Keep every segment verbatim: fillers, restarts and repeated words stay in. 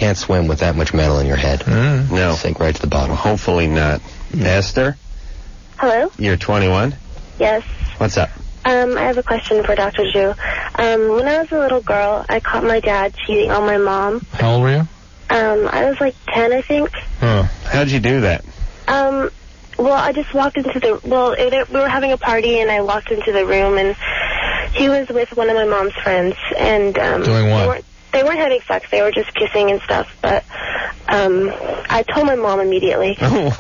can't swim with that much metal in your head. Mm. No. Sink right to the bottom. Hopefully not. Mm. Esther? Hello? You're twenty-one? Yes. What's up? Um, I have a question for Doctor Drew. Um, when I was a little girl, I caught my dad cheating on my mom. How old were you? Um, I was like ten, I think. Huh. How'd you do that? Um, well, I just walked into the, well, it, it, we were having a party, and I walked into the room, and he was with one of my mom's friends, and, um... Doing what? They weren't, they weren't having sex, they were just kissing and stuff, but, um, I told my mom immediately.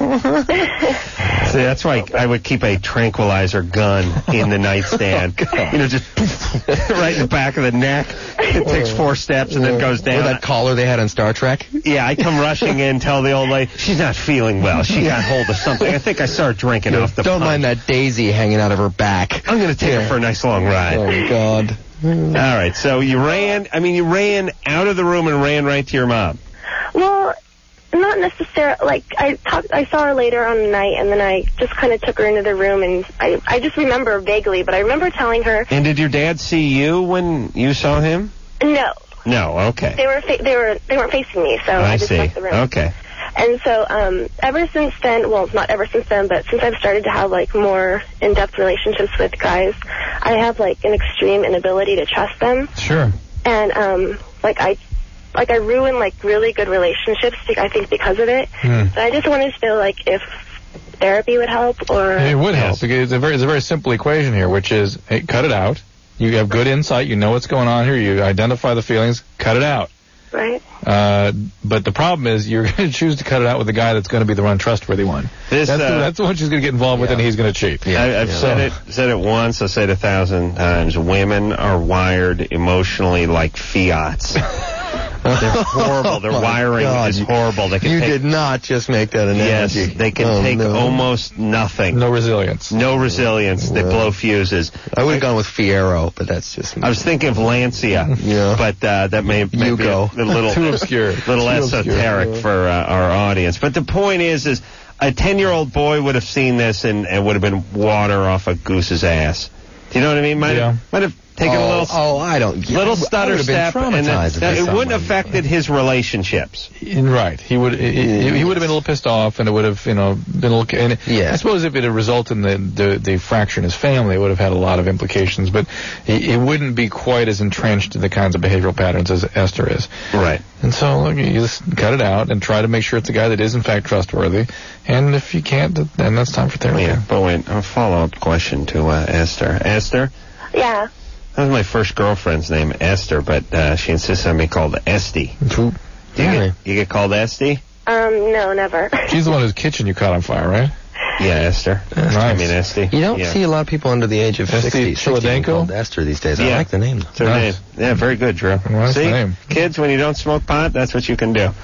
See, that's why I would keep a tranquilizer gun in the nightstand. Oh, you know, just right in the back of the neck. It takes four steps and then goes down. Or that collar they had on Star Trek. Yeah, I come rushing in, tell the old lady, she's not feeling well. She got hold of something. I think I saw her drinking Yeah, off the Don't pump. mind that daisy hanging out of her back. I'm going to take Yeah. her for a nice long ride. Oh, God. All right, so you ran, I mean, you ran out of the room and ran right to your mom. Well, not necessarily, like, I talked, I saw her later on the night, and then I just kind of took her into the room, and I, I just remember vaguely, but I remember telling her... And did your dad see you when you saw him? No. No, okay. They were, fa- they were, they weren't facing me, so I, I just see. left the room. Okay. And so, um, ever since then, well, not ever since then, but since I've started to have, like, more in-depth relationships with guys, I have, like, an extreme inability to trust them. Sure. And, um, like, I, like, I ruin, like, really good relationships, I think, because of it. Hmm. So I just wanted to know, like, if therapy would help, or... It would help, because it's a very, it's a very simple equation here, which is, hey, cut it out. You have good insight. You know what's going on here. You identify the feelings. Cut it out. Right. Uh, but the problem is you're going to choose to cut it out with the guy that's going to be the untrustworthy one. This, that's, uh, the, that's the one she's going to get involved with, yeah. and he's going to cheat. Yeah, I, I've yeah. said So- it said it once, I'll say it a thousand times. Women are wired emotionally like Fiats. They're horrible. Their Oh, my wiring God. is horrible. They can You take, did not just make that analogy. Yes, they can Oh, take no. almost nothing. No resilience. No resilience. They Well. blow fuses. I would have gone with Fiero, but that's just... I was thinking of Lancia, Yeah. but uh, that may, may You be go. a little, Too obscure. little Too esoteric obscure. for uh, our audience. But the point is, is a ten-year-old boy would have seen this and, and would have been water off a goose's ass. Do you know what I mean? Might Yeah. have, might have taken oh, a little, oh, I don't... little I stutter would have been step, and traumatized that, if I it saw wouldn't have my- affected his relationships. Right. He would he, he would have been a little pissed off, and it would have, you know, been a little... And Yeah. I suppose if it had resulted in the, the, the fracture in his family, it would have had a lot of implications, but it, it wouldn't be quite as entrenched in the kinds of behavioral patterns as Esther is. Right. And so look, you just cut it out and try to make sure it's a guy that is, in fact, trustworthy. And if you can't, then that's time for therapy. Yeah, but wait, a follow-up question to uh, Esther. Esther? Yeah. That was my first girlfriend's name, Esther, but uh, she insists on being called Esty. Do you, Really? get, you get called Esty? Um, no, never. She's the one whose kitchen you caught on fire, right? Yeah, Esther. Nice. I mean, Esty. You don't yeah. see a lot of people under the age of Esty sixty, sixty Cholodenko? called Esther these days. I Yeah. like the name, though. That's her Nice. name. Yeah, very good, Drew. Nice See? name. Kids, when you don't smoke pot, that's what you can do.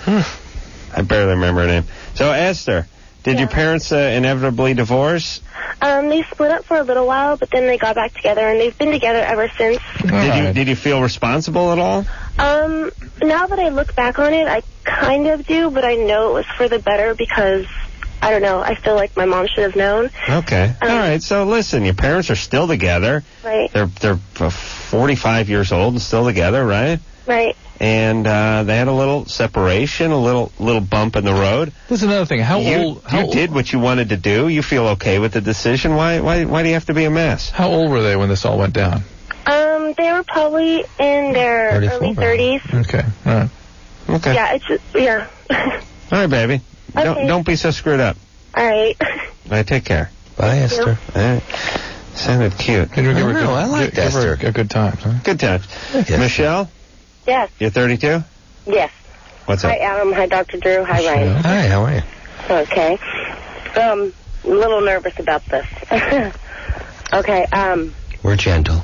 I barely remember her name. So, Esther, did Yeah. your parents uh, inevitably divorce? Um, they split up for a little while, but then they got back together, and they've been together ever since. Did you did you feel responsible at all? Um, now that I look back on it, I kind of do, but I know it was for the better because, I don't know, I feel like my mom should have known. Okay. Um, all right. So, listen, your parents are still together. Right, They're they're uh, forty-five years old and still together, right? right. And uh, they had a little separation, a little little bump in the road. That's another thing. How you old? How you old, did what you wanted to do. You feel okay with the decision. Why why why do you have to be a mess? How old were they when this all went down? Um, they were probably in their thirty-four, early thirties. Okay. All right. Okay. Yeah, it's just, yeah. All right, baby. Don't Okay. don't be so screwed up. All right. All right, take care. Bye, Esther. All right. Sounded cute. Can you give her a I don't know, good, I liked give her Esther. a good time, huh? Good times. Yes. Michelle, Yes, you're thirty-two? yes. What's up? Hi, Adam. Hi, Doctor Drew. Hi, Ryan. Hi, how are you? Okay. Um, a little nervous about this. Okay, um... We're gentle.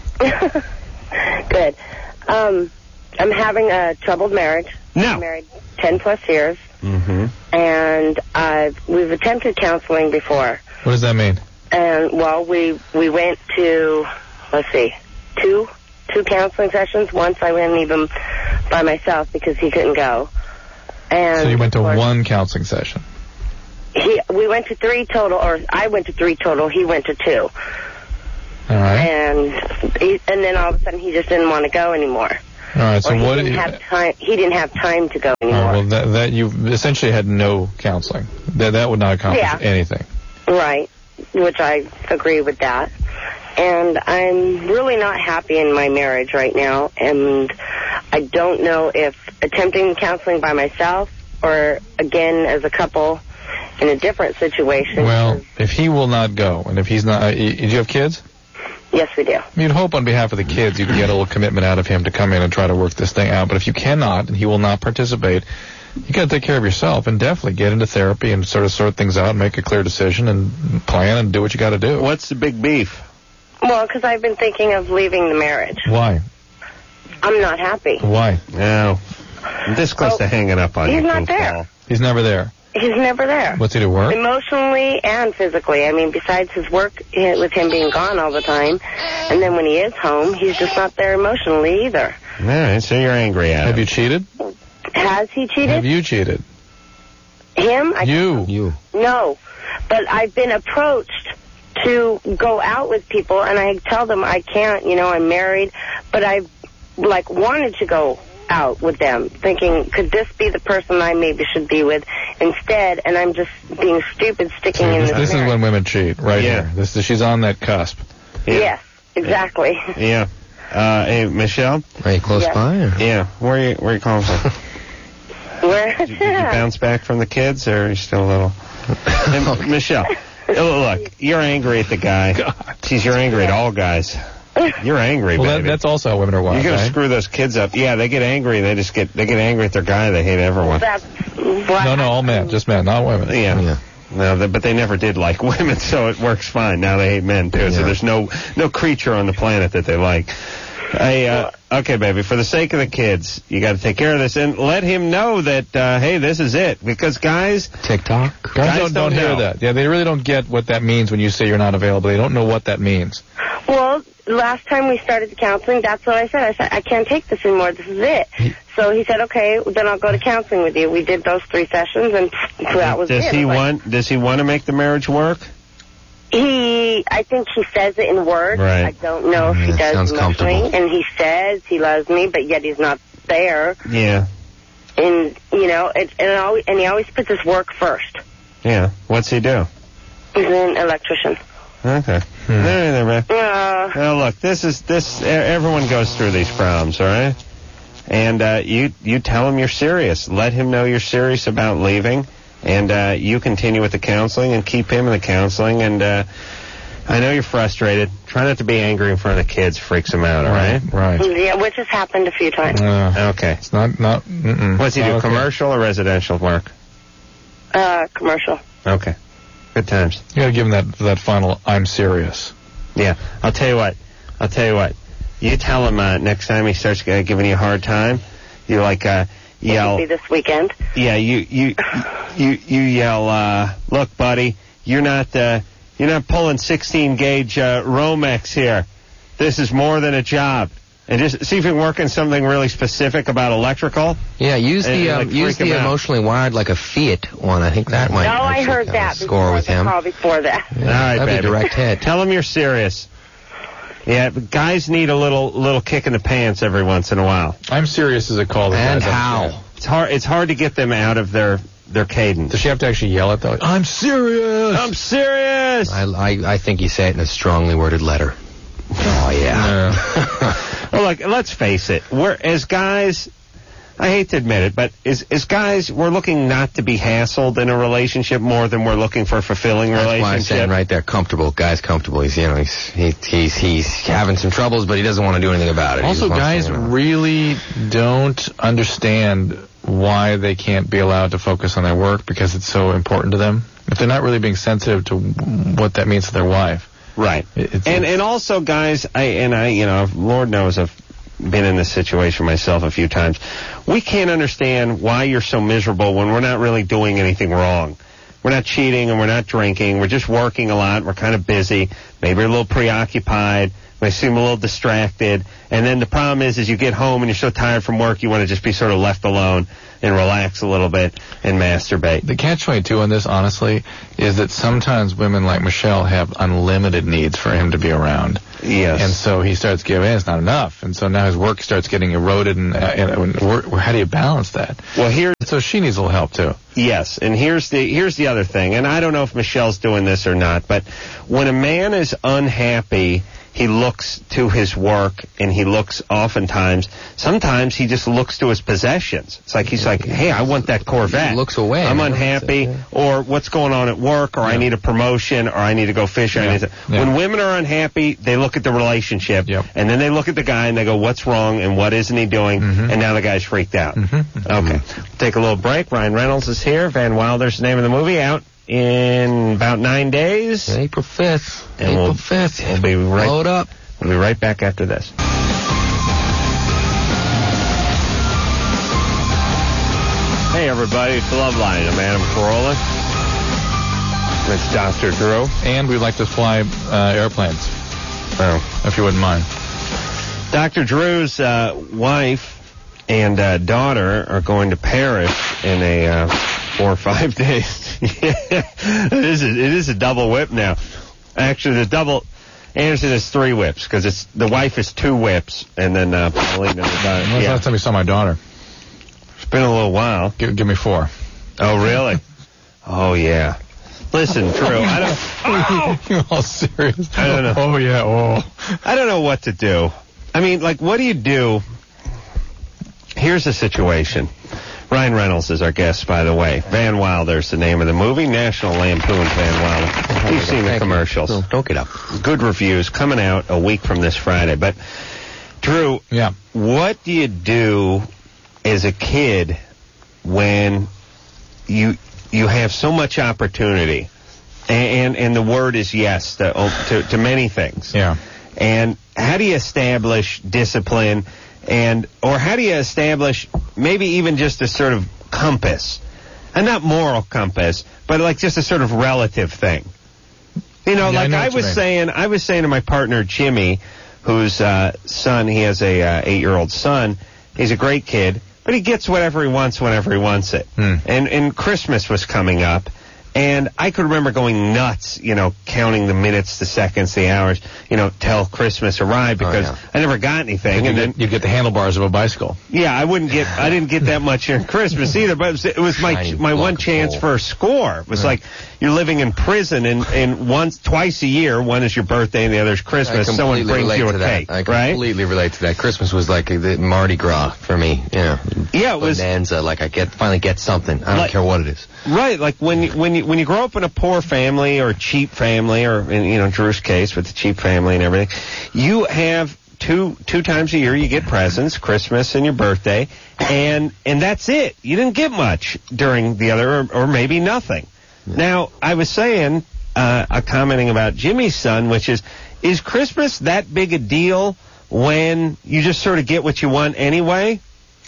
Good. Um, I'm having a troubled marriage. No. I'm married ten plus years, Mm-hmm. and I've, we've attempted counseling before. What does that mean? And, well, we we went to, let's see, two two counseling sessions. Once I went even by myself because he couldn't go. And So you went to of course, one counseling session. He, we went to three total, or I went to three total. He went to two. All right. And he, and then all of a sudden he just didn't want to go anymore. All right, so or he what? didn't have time. He didn't have time to go All anymore. right, well, that, that you essentially had no counseling. That that would not accomplish Yeah. anything. Right, which I agree with that. And I'm really not happy in my marriage right now, and I don't know if attempting counseling by myself or, again, as a couple in a different situation. Well, if he will not go, and if he's not, uh, y- do you have kids? Yes, we do. You'd hope on behalf of the kids you could get a little commitment out of him to come in and try to work this thing out. But if you cannot, and he will not participate, you got to take care of yourself and definitely get into therapy and sort of sort things out and make a clear decision and plan and do what you got to do. What's the big beef? Well, because I've been thinking of leaving the marriage. Why? I'm not happy. Why? No. I'm this close Oh, to hanging up on he's you. not King there. Paul. He's never there. He's never there. What's he do, work? Emotionally and physically. I mean, besides his work eh, with him being gone all the time, and then when he is home, he's just not there emotionally either. All right, so you're angry at Have him. you cheated? Has he cheated? Have you cheated? Him? I You. You. No, but I've been approached to go out with people, and I tell them I can't. You know, I'm married, but I like wanted to go out with them, thinking, could this be the person I maybe should be with instead? And I'm just being stupid, sticking in This, this. this is marriage. when women cheat, right Yeah. here. This, she's on that cusp. Yeah. Yes, exactly. Yeah. Uh, hey, Michelle? Are you close Yeah. by? Or? Yeah. Where you where you calling from? Where? Did you bounce back from the kids, or are you still a little... And Michelle, oh, look, you're angry at the guy. Jeez, you're angry at all guys. You're angry, Well, that, baby. that's also how women are wild, You're gonna right? screw those kids up. Yeah, they get angry. They just get they get angry at their guy. They hate everyone. That's why No, no, all men. Just men, not women. Yeah. Yeah. No, they, but they never did like women, so it works fine. Now they hate men too. So Yeah. there's no no creature on the planet that they like. Hey, uh, okay, baby. For the sake of the kids, you got to take care of this and let him know that uh, hey, this is it. Because guys, TikTok? Guys, Guys don't, don't don't hear know. that. Yeah, they really don't get what that means when you say you're not available. They don't know what that means. Well, last time we started the counseling, that's what I said. I said, I can't take this anymore. This is it. So he said, okay, then I'll go to counseling with you. We did those three sessions, and that was does it. he It was like- want does he want to make the marriage work? He, I think he says it in words. Right. I don't know if he Yeah, does sounds emotionally. comfortable. And he says he loves me, but yet he's not there. Yeah. And, you know, it, and, it always, and he always puts his work first. Yeah. What's he do? He's an electrician. Okay. Hmm. All right, there, man. Uh, Well, look, this is this. e- Everyone goes through these problems, all right? And uh, you you tell him you're serious. Let him know you're serious about leaving, and uh, you continue with the counseling and keep him in the counseling. And uh, I know you're frustrated. Try not to be angry in front of the kids. Freaks them out, all right? Right. yeah, which has happened a few times. Uh, Okay. it's not, not, mm-mm. What's he Not do? okay. Commercial or residential work? Uh, commercial. Okay. Good times. You gotta give him that, that final, I'm serious. Yeah. I'll tell you what. I'll tell you what. You tell him uh, next time he starts uh, giving you a hard time, you like uh, yell. It'll be this weekend. Yeah, you you you you yell. Uh, Look, buddy, you're not uh, you're not pulling sixteen gauge uh, Romex here. This is more than a job. And just see if you can work in something really specific about electrical. Yeah, use And, the like, um, use freak him the out. emotionally wired like a Fiat one. I think that might. No, I actually heard kinda that score before with the him. call before that. Yeah, All right, that'd baby. be a direct hit. Tell him you're serious. Yeah, but guys need a little little kick in the pants every once in a while. I'm serious is a call. that And guys how? understand. It's hard. It's hard to get them out of their their cadence. Does she have to actually yell at that? I'm serious. I'm serious. I, I I think you say it in a strongly worded letter. Oh yeah. Yeah. Well, look, let's face it. We're as guys. I hate to admit it, but as as guys, we're looking not to be hassled in a relationship more than we're looking for a fulfilling That's why I'm relationship. saying right there, comfortable. Guy's comfortable. He's you know he's he, he's he's having some troubles, but he doesn't want to do anything about it. He Also, just wants to, guys you know. really don't understand why they can't be allowed to focus on their work because it's so important to them. If they're not really being sensitive to what that means to their wife. Right. It- it's- and and also, guys, I and I, you know, Lord knows I've been in this situation myself a few times. We can't understand why you're so miserable when we're not really doing anything wrong. We're not cheating and we're not drinking. We're just working a lot. We're kind of busy. Maybe we're a little preoccupied. They seem a little distracted. And then the problem is, is you get home and you're so tired from work, you want to just be sort of left alone and relax a little bit and masturbate. The catch twenty-two on this, honestly, is that sometimes women like Michelle have unlimited needs for him to be around. Yes. And so he starts giving, it's not enough. And so now his work starts getting eroded. And, uh, and, and work, how do you balance that? Well, here. So she needs a little help, too. Yes, and here's the here's the other thing, and I don't know if Michelle's doing this or not, but when a man is unhappy, he looks to his work, and he looks oftentimes, sometimes he just looks to his possessions. It's like he's like, hey, I want that Corvette. He looks away. I'm unhappy, or what's going on at work, or yeah. I need a promotion, or I need to go fishing. Yeah. To... Yeah. When women are unhappy, they look at the relationship, yep. and then they look at the guy, and they go, what's wrong, and what isn't he doing, mm-hmm. and now the guy's freaked out. Mm-hmm. Okay, take a little break. Ryan Reynolds is here. Van Wilder's the name of the movie, out in about nine days. April fifth. And April we'll, fifth. We'll be right, Load up. We'll be right back after this. Hey, everybody. It's Love Line. I'm Adam Carolla. It's Doctor Drew. And we'd like to fly uh, airplanes. Oh. If you wouldn't mind. Doctor Drew's uh, wife and uh, daughter are going to Paris in a uh, four or five days. Yeah, it is a, it is a double whip now. Actually, the double... Anderson is three whips, because it's the wife is two whips, and then uh, Paulina the daughter. When's the Yeah. last time you saw my daughter? It's been a little while. Give, give me four. Oh, really? Oh, yeah. Listen, Drew, I don't... Oh! You're all serious. I don't know. Oh, yeah, oh. I don't know what to do. I mean, like, what do you do? Here's the situation. Ryan Reynolds is our guest, by the way. Van Wilder's the name of the movie. National Lampoon Van Wilder. You've seen the commercials. No, don't get up. Good reviews coming out a week from this Friday. But, Drew, yeah. what do you do as a kid when you you have so much opportunity and and, and the word is yes to, to to many things? Yeah. And how do you establish discipline? And, or how do you establish maybe even just a sort of compass? And not moral compass, but like just a sort of relative thing. You know, yeah, like I, know I was saying, I was saying to my partner, Jimmy, whose uh, son, he has a uh, eight-year-old son. He's a great kid, but he gets whatever he wants whenever he wants it. Hmm. And, and Christmas was coming up. And I could remember going nuts, you know, counting the minutes, the seconds, the hours, you know, till Christmas arrived, because oh, yeah. I never got anything. And, and you, then get, you get the handlebars of a bicycle. yeah, I wouldn't get, I didn't get that much during Christmas either, but it was, it was my Shiny my block one of chance coal. for a score. It was Yeah. like you're living in prison, and, and once, twice a year, one is your birthday and the other is I Christmas, completely someone brings relate you a to that. cake, I right? completely relate to that. Christmas was like the Mardi Gras for me. You know, Yeah, it was- bonanza. Like I get finally get something. I don't Like- care what it is. Right, like when you, when you when you grow up in a poor family or a cheap family, or in you know Drew's case with the cheap family and everything, you have two two times a year you get presents, Christmas and your birthday, and and that's it. You didn't get much during the other, or, or maybe nothing. Yeah. Now I was saying, uh, uh, commenting about Jimmy's son, which is, is Christmas that big a deal when you just sort of get what you want anyway?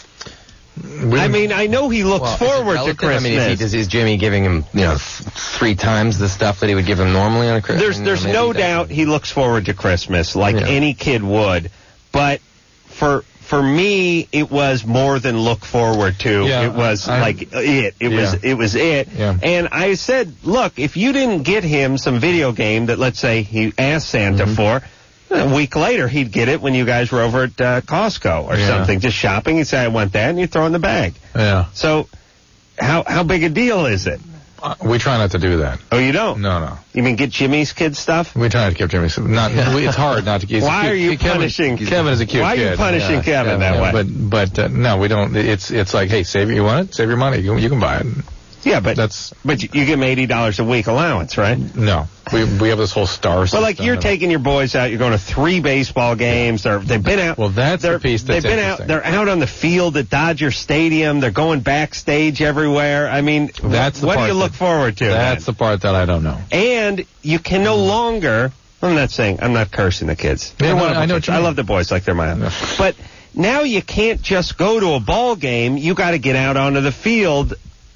I mean, I know he looks Well, forward to relative? Christmas. I mean, is, he, does, is Jimmy giving him, you know, th- three times the stuff that he would give him normally on a Christmas? There's there's no doubt he looks forward to Christmas like Yeah. any kid would, but for for me it was more than look forward to. Yeah, it was I- like it. It Yeah. was it was it. Yeah. And I said, look, if you didn't get him some video game that, let's say, he asked Santa Mm-hmm. for, a week later he'd get it when you guys were over at uh, Costco or Yeah. something, just shopping. He'd say, I want that, and you throw in the bag. Yeah. So how how big a deal is it? Uh, we try not to do that. Oh, you don't? No, no. You mean get Jimmy's kid stuff? We try not to give Jimmy some. Not. we- It's hard not to give. Why are you Kevin, punishing- Kevin is a cute Why are kid. you punishing Yeah, Kevin yeah, that yeah, way? But but uh, no, we don't. It's it's like, hey, save it. You want it? Save your money. You, you can buy it. Yeah, but That's but you, you give them eighty dollars a week allowance, right? no. We we have this whole star Well, system. like you're and- taking your boys out, you're going to three baseball games. They're they've been out. Well, that's they're, the piece that's they've been out. interesting. They're out on the field at Dodger Stadium. They're going backstage everywhere. I mean, That's the what do part you look that- forward to? That's then? the part that I don't know. And you can no longer. I'm not saying I'm not cursing the kids. Yeah, They're no, wonderful I know kids. what you I mean. love the boys like they're my own. Yeah. But now you can't just go to a ball game. You got to get out onto the field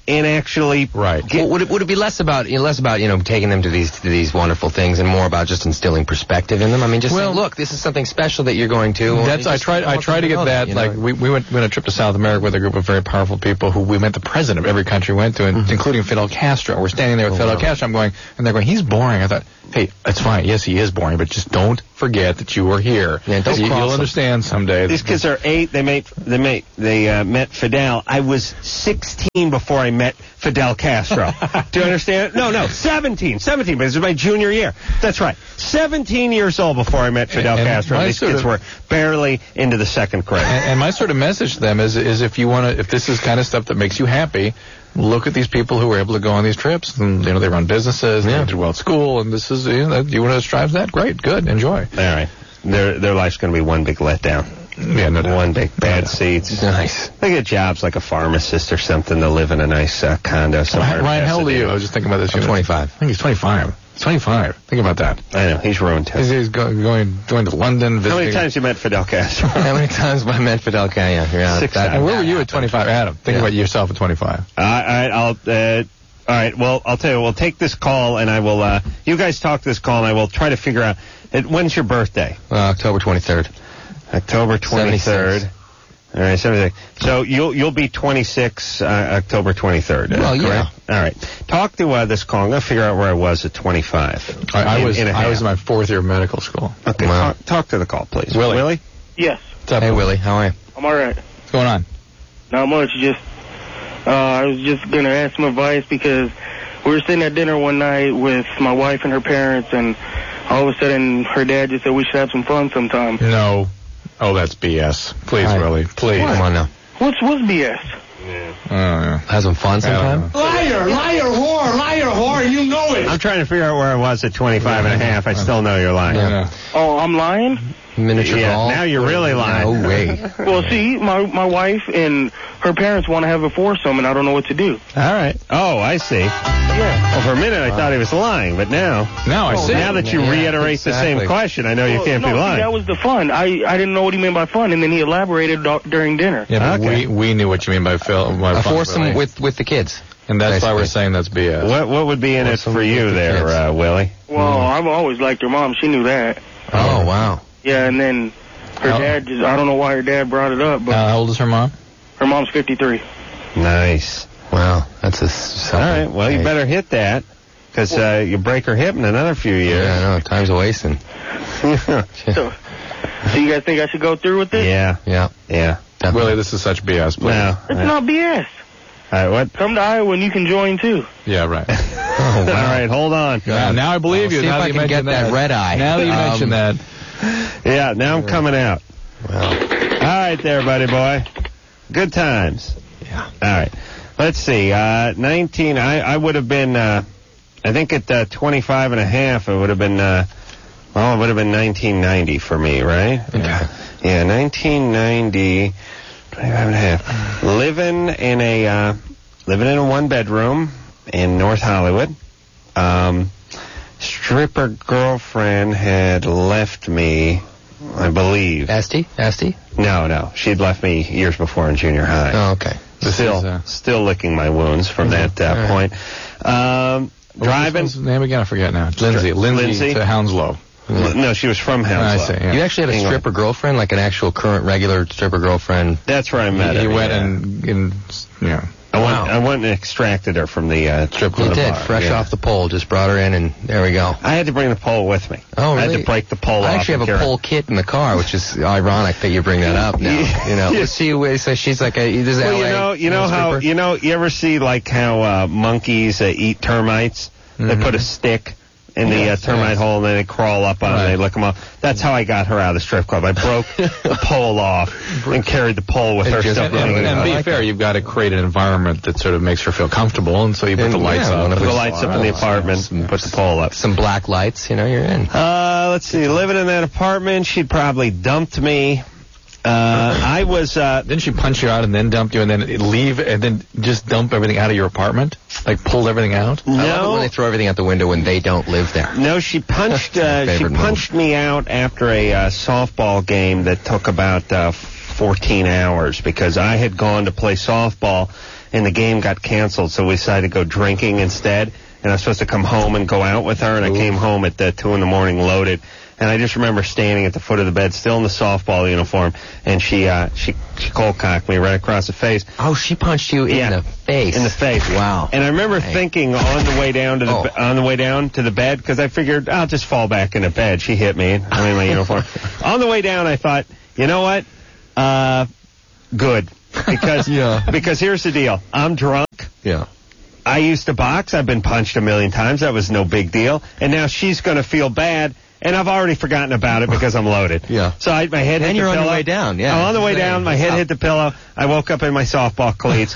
and actually right. Get, well, would it would it be less about you know, less about you know taking them to these to these wonderful things and more about just instilling perspective in them? I mean, just well, saying, look, this is something special that you're going to. That's I tried I tried to get that. Like we we went, went on a trip to South America with a group of very powerful people who we met the president of every country we went to, and, mm-hmm. including Fidel Castro. We're standing there with oh, Fidel wow. Castro. I'm going, and they're going, he's boring. I thought, hey, it's fine. Yes, he is boring, but just don't forget that you were here. Yeah, don't you, you'll understand someday. These kids are eight. They met they met they uh, met Fidel. I was sixteen before I met Fidel Castro. Do you understand? No, no, seventeen. seventeen, but this was my junior year. That's right. seventeen years old before I met Fidel and, Castro. And these kids of, were barely into the second grade. And, and my sort of message to them is, is if you want to, if this is kind of stuff that makes you happy, look at these people who were able to go on these trips. And, you know, they run businesses, yeah. they did well at school, and this is, you know, you want to strive for that? Great, good, enjoy. All right. Their, their life's going to be one big letdown. Yeah, no doubt. One big bad no seats. Nice. They get jobs like a pharmacist or something to live in a nice uh, condo somewhere. Ryan, how old are you? I was just thinking about this. I'm twenty-five. I think he's twenty-five. He's twenty-five. Think about that. I know. He's ruined too. He's, he's go, going going to London. Visiting. How many times you met Fidel Castro? How many times have I met Fidel Castro? Yeah, Six that, and where were you at twenty-five, Adam? Think yeah. about yourself at twenty-five. Uh, all right, I'll. Uh, all right. Well, I'll tell you. We'll take this call, and I will. Uh, you guys talk this call, and I will try to figure out. It, when's your birthday? Uh, October twenty-third. October twenty-third. All right, seventy-six. So you'll you'll be twenty-six uh, October twenty-third. Uh, well, yeah. Correct? All right. Talk to uh, this call. I'm gonna figure out where I was at twenty-five. I, I in, was in I was in my fourth year of medical school. Okay. Wow. Talk, talk to the call, please. Willie. Willie? Yes. What's up, hey, Willie. How are you? I'm all right. What's going on? Not much. Just uh, I was just gonna ask some advice because we were sitting at dinner one night with my wife and her parents, and all of a sudden her dad just said we should have some fun sometime. No. Oh, that's B S. Please, right. Willie. Please. Come on now. What's what's B S? Yeah. Oh, yeah. Have some fun sometime? Liar, liar, whore, liar, whore, you know it. I'm trying to figure out where I was at twenty-five and a half. I still know you're lying. Yeah. Yeah. Oh, I'm lying? Miniature yeah, ball? Now you're really lying. No way. Well, see, my my wife and her parents want to have a foursome, and I don't know what to do. All right. Oh, I see. Yeah. Well, for a minute I thought he was lying, but now... Now I see. Now that you Yeah, reiterate exactly. the same question, I know you Well, can't no, be lying. See, that was the fun. I, I didn't know what he meant by fun, and then he elaborated do- during dinner. Yeah, but Okay. we, we knew what you mean by Phil. By A fun, foursome Willie. with, with the kids. And that's Basically. why we're saying that's B S. What what would be in it for you there, uh, Willie? Well, I've always liked her mom. She knew that. Oh, wow. Yeah, and then her How- dad just, I don't know why her dad brought it up, but Uh, how old is her mom? her mom's fifty-three. Nice. Wow. That's a something. All right. Well, you Hey. better hit that, because uh, you break her hip in another few years. Yeah, I know. Time's a wasting. So, so you guys think I should go through with it? yeah. Yeah. Yeah. Definitely. Willie, this is such B S. Please. No. It's not B S. All right. What? Come to Iowa and you can join too. Yeah, right. Oh, wow. All right. Hold on. Now, now I believe I'll you. see now if that I you can get mentioned that red eye. Now that you Um, mentioned that. Yeah. Now I'm coming out. Well, All right, there, buddy boy. Good times. yeah. All right. Let's see. Uh, nineteen. I, I would have been. Uh, I think at uh, twenty-five and a half, it would have been. Uh, well, it would have been nineteen ninety for me, right? Okay. Yeah, nineteen ninety. twenty-five and a half. Living in a uh, living in a one bedroom in North Hollywood. Um, stripper girlfriend had left me, I believe. Esty? Esty? No, no, she'd left me years before in junior high. Oh, okay. This still, is, uh, still licking my wounds from that uh, All right. point. Um, driving. What's his name again? I forget now. Lindsay. Lindsay, Lindsay? to Hounslow. L- No, she was from Hounslow. I see. Yeah. You actually had a England. stripper girlfriend, like an actual current regular stripper girlfriend. That's where I met You her. went yeah. and, and, you know. I went, Wow. I went and extracted her from the uh, strip You club did, bar. fresh yeah. off the pole, just brought her in, and there we go. I had to bring the pole with me. Oh, I really? had to break the pole off. I actually and have a carry- pole kit in the car, which is ironic that you bring that up now. You know, Yeah. she so she's like a this is Well, L A, you know, you know how stripper. you know you ever see like how uh, monkeys uh, eat termites? They put a stick in the Yes, uh, termite yes. hole and then they crawl up on it Right. and they lick them off. That's how I got her out of the strip club. I broke the pole off and carried the pole with And her just- stuff And, running. and, in and it. be like fair, that. you've got to create an environment that sort of makes her feel comfortable, and so you put And, the lights yeah, up. one of Put the those- lights up in the apartment and put the pole up. some black lights, you know, you're in. Uh, let's see. Living in that apartment, she'd probably dumped me. Uh, I was, uh, Didn't she punch you out and then dump you and then leave and then just dump everything out of your apartment? Like pull everything out? I love it when no, they throw everything out the window when they don't live there. no, she punched, That's my uh, she favorite move. punched me out after a uh, softball game that took about uh, fourteen hours because I had gone to play softball and the game got canceled, so we decided to go drinking instead. And I was supposed to come home and go out with her, and I came home at uh, two in the morning loaded. And I just remember standing at the foot of the bed, still in the softball uniform, and she uh, she she cold cocked me right across the face. Oh, she punched you in Yeah. the face. In the face. Wow. And I remember Dang. thinking on the way down to the Oh. on the way down to the bed, because I figured I'll just fall back into bed. She hit me. I'm in my uniform. On the way down, I thought, you know what? Uh, good, because Yeah. because here's the deal. I'm drunk. Yeah. I used to box. I've been punched a million times. That was no big deal. And now she's going to feel bad. And I've already forgotten about it because I'm loaded. Yeah. So I, my head hit And the you're pillow. on your way down, yeah. I'm on the way down. My head Up. hit the pillow. I woke up in my softball cleats.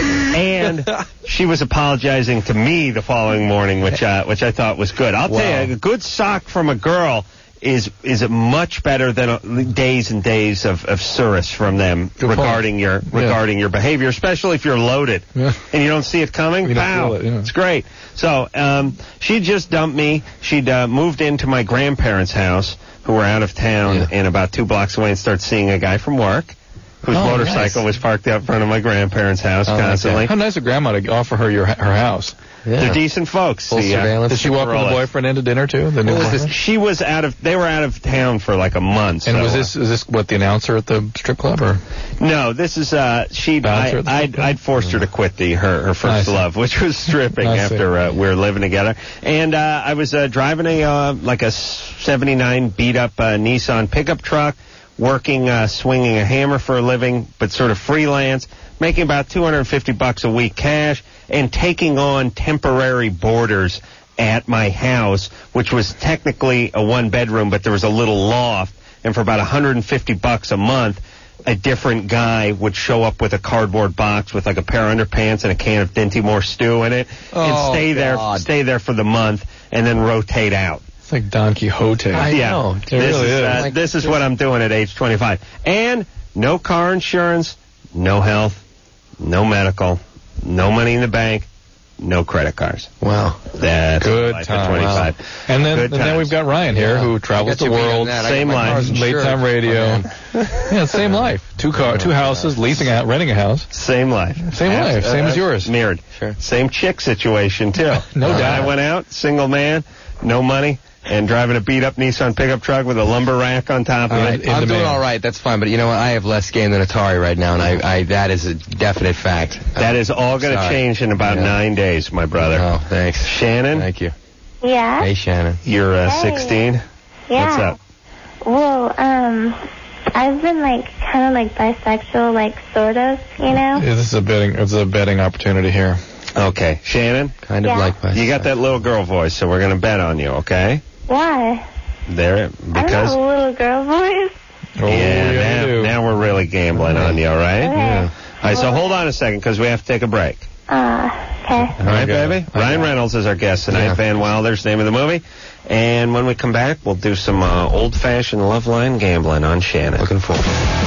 And she was apologizing to me the following morning, which uh, which I thought was good. I'll Wow. tell you, a good sock from a girl is is much better than uh, days and days of, of service from them Good point. regarding your regarding your behavior, especially if you're loaded Yeah. and you don't see it coming. You don't Pow! feel it, yeah. It's great. So um, she just dumped me. She'd uh, moved into my grandparents' house, who were out of town, Yeah. and about two blocks away, and started seeing a guy from work whose Oh, motorcycle nice. was parked out front of my grandparents' house Oh, okay. constantly. How nice of Grandma to offer her your her house. Yeah. They're decent folks. Full The, uh, surveillance. Did she walk with the Corollas. boyfriend into dinner too? The new What was boyfriend? this? She was out of. They were out of town for like a month. And so, was this is this what the announcer at the strip club or? uh, no, this is uh. She. Bouncer I, at the I'd, strip I'd forced her to quit the her her first I see. love, which was stripping I see. after uh, we were living together. And uh, I was uh, driving a uh, like a seventy-nine beat up uh, Nissan pickup truck, working uh, swinging a hammer for a living, but sort of freelance, making about two hundred fifty bucks a week cash, and taking on temporary boarders at my house, which was technically a one bedroom, but there was a little loft, and for about one hundred fifty bucks a month, a different guy would show up with a cardboard box with like a pair of underpants and a can of Dinty Moore stew in it, and Oh, stay there, God. stay there for the month, and then rotate out. It's like Don Quixote. I yeah, know. It this really is, is. uh, Like this is this- what I'm doing at age twenty-five, and no car insurance, no health, no medical, no money in the bank, no credit cards. Wow. That's Good life time. at twenty-five. And then, Good and then times. we've got Ryan here, Yeah. who travels I got the you beat on world. that. I got Same my life. car's Late insured. time radio. Oh, man. Yeah, same life. Two car, two houses, leasing out, renting a house. Same life. Same life, same as yours. Mirrored. Sure. Same chick situation, too. No Uh, doubt. I went out, single man, no money, and driving a beat-up Nissan pickup truck with a lumber rack on top of Uh, it. in I'm doing demand. all right. That's fine. But you know what? I have less game than Atari right now, and I, I that is a definite fact. That is all going to Sorry. change in about Yeah. nine days, my brother. Oh, thanks. Shannon, Thank you. Yeah. Hey, Shannon. you're uh, Hey. sixteen. Yeah. What's up? Well, um, I've been like kind of like bisexual, like sort of, you know. Yeah, this is a betting. It's a betting opportunity here. Okay, Shannon, Kind of Yeah. like my. you got that little girl voice, so we're going to bet on you, okay? Why? There, I don't because... have a little girl voice. Oh, yeah, yeah, now, we do. now we're really gambling on you, all right? Okay. All right, so hold on a second, because we have to take a break. Uh, okay. All right, Okay. baby? I Ryan got it. Reynolds is our guest tonight. Yeah. Van Wilder's the name of the movie. And when we come back, we'll do some uh, old-fashioned love line gambling on Shannon. Looking forward.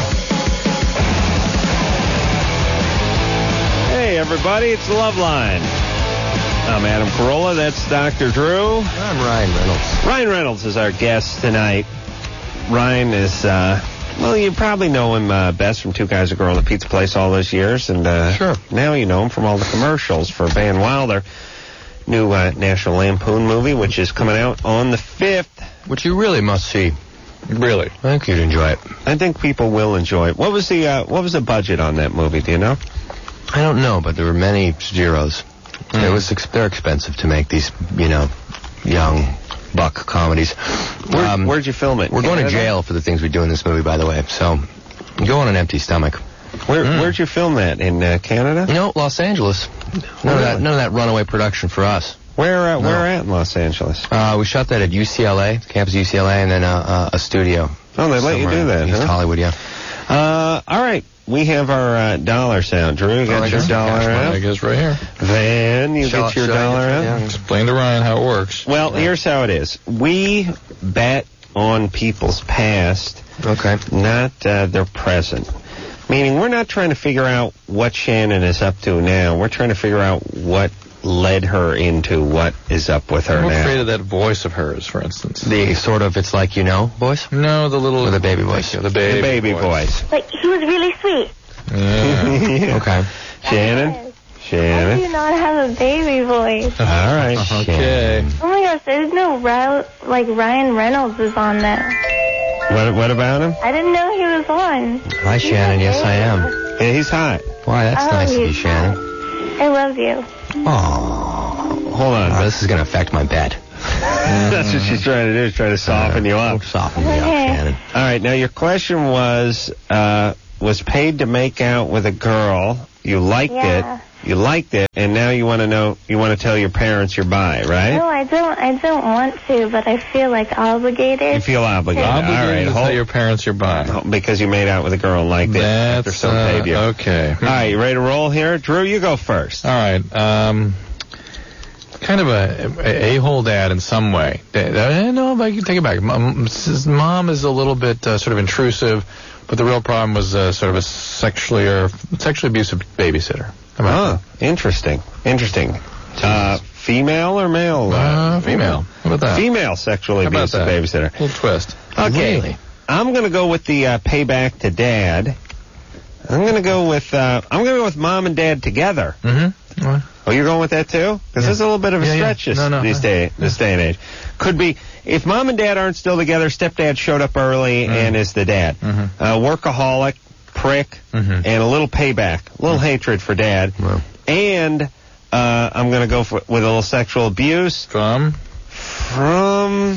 Hey, everybody, it's the Love Line. I'm Adam Carolla. That's Doctor Drew. I'm Ryan Reynolds. Ryan Reynolds is our guest tonight. Ryan is, uh, well, you probably know him uh, best from Two Guys, a Girl, and a Pizza Place all those years. And uh, Sure. now you know him from all the commercials for Van Wilder. New uh, National Lampoon movie, which is coming out on the fifth. Which you really must see. Really? I think you'd enjoy it. I think people will enjoy it. What was the uh, what was the budget on that movie? Do you know? I don't know, but there were many zeros. Mm. It was ex- they're expensive to make these, you know, young buck comedies. Where, Um, where'd you film it? We're going to Canada? jail for the things we do in this movie, by the way. So go on an empty stomach. Where Mm. Where'd you film that? In uh, Canada? No, Los Angeles. None of that. None of that runaway production for us. Where uh, No. Where at in Los Angeles? Uh, we shot that at U C L A, campus U C L A, and then uh, uh, a studio. Oh, they let you somewhere do in that, East huh? Hollywood, yeah. Uh, all right. We have our uh, dollar sound. Drew, you got Oh, I your got some dollar cash money, out? I guess right here. Van, you Shall- get your shall I dollar get out? your- yeah. Explain to Ryan how it works. Well, here's how it is. We bet on people's past, Okay. not uh, their present. Meaning, we're not trying to figure out what Shannon is up to now. We're trying to figure out what led her into what is up with her I'm now. afraid of that voice of hers, for instance. The sort of it's like you know voice. No, the little... Or the baby voice. The baby, The baby voice. Like he was really sweet. Yeah. Yeah. Okay. Shannon, not have a baby voice. All right. Okay. Oh my gosh, there's no Ry- like Ryan Reynolds is on there. What, what about him? I didn't know he was on. Hi, Shannon. Yes, I am. Yeah, he's hot. Why, that's Oh, nice of you, he's Shannon. I love you. Oh, Hold on. oh, this is going to affect my bet. That's what she's trying to do, is try to soften you up. Soften me up, Okay. Shannon. All right, now your question was, uh, was paid to make out with a girl. You liked Yeah. it. You liked it, and now you want to know, you want to tell your parents you're bi, right? No, I don't. I don't want to, but I feel like obligated. You feel obligated. Obligated All right, to hold, tell your parents you're bi. because you made out with a girl and liked it after That's some uh, paid you. okay. All right, you ready to roll here? Drew, you go first. All right. Um, kind of a, a a-hole dad in some way. Uh, no, but I can take it back. Mom, his mom is a little bit uh, sort of intrusive, but the real problem was uh, sort of a sexually or sexually abusive babysitter. How about Oh, interesting. Interesting. Uh, female or male? Uh, female. How about that? Female sexually How about abusive that? babysitter. Little twist. Okay. Really? I'm going to go with the uh, payback to dad. I'm going to go with uh, I'm going to go with mom and dad together. Mm-hmm. Well, Oh, you're going with that too? Because this is a little bit of a Yeah, yeah. stretch this, No, no, these no. day, this day and age. Could be, if mom and dad aren't still together, stepdad showed up early Mm. and is the dad. Mhm. Uh, workaholic, prick, Mhm. and a little payback, a little hatred for dad. Wow. And uh, I'm going to go for, with a little sexual abuse From? from...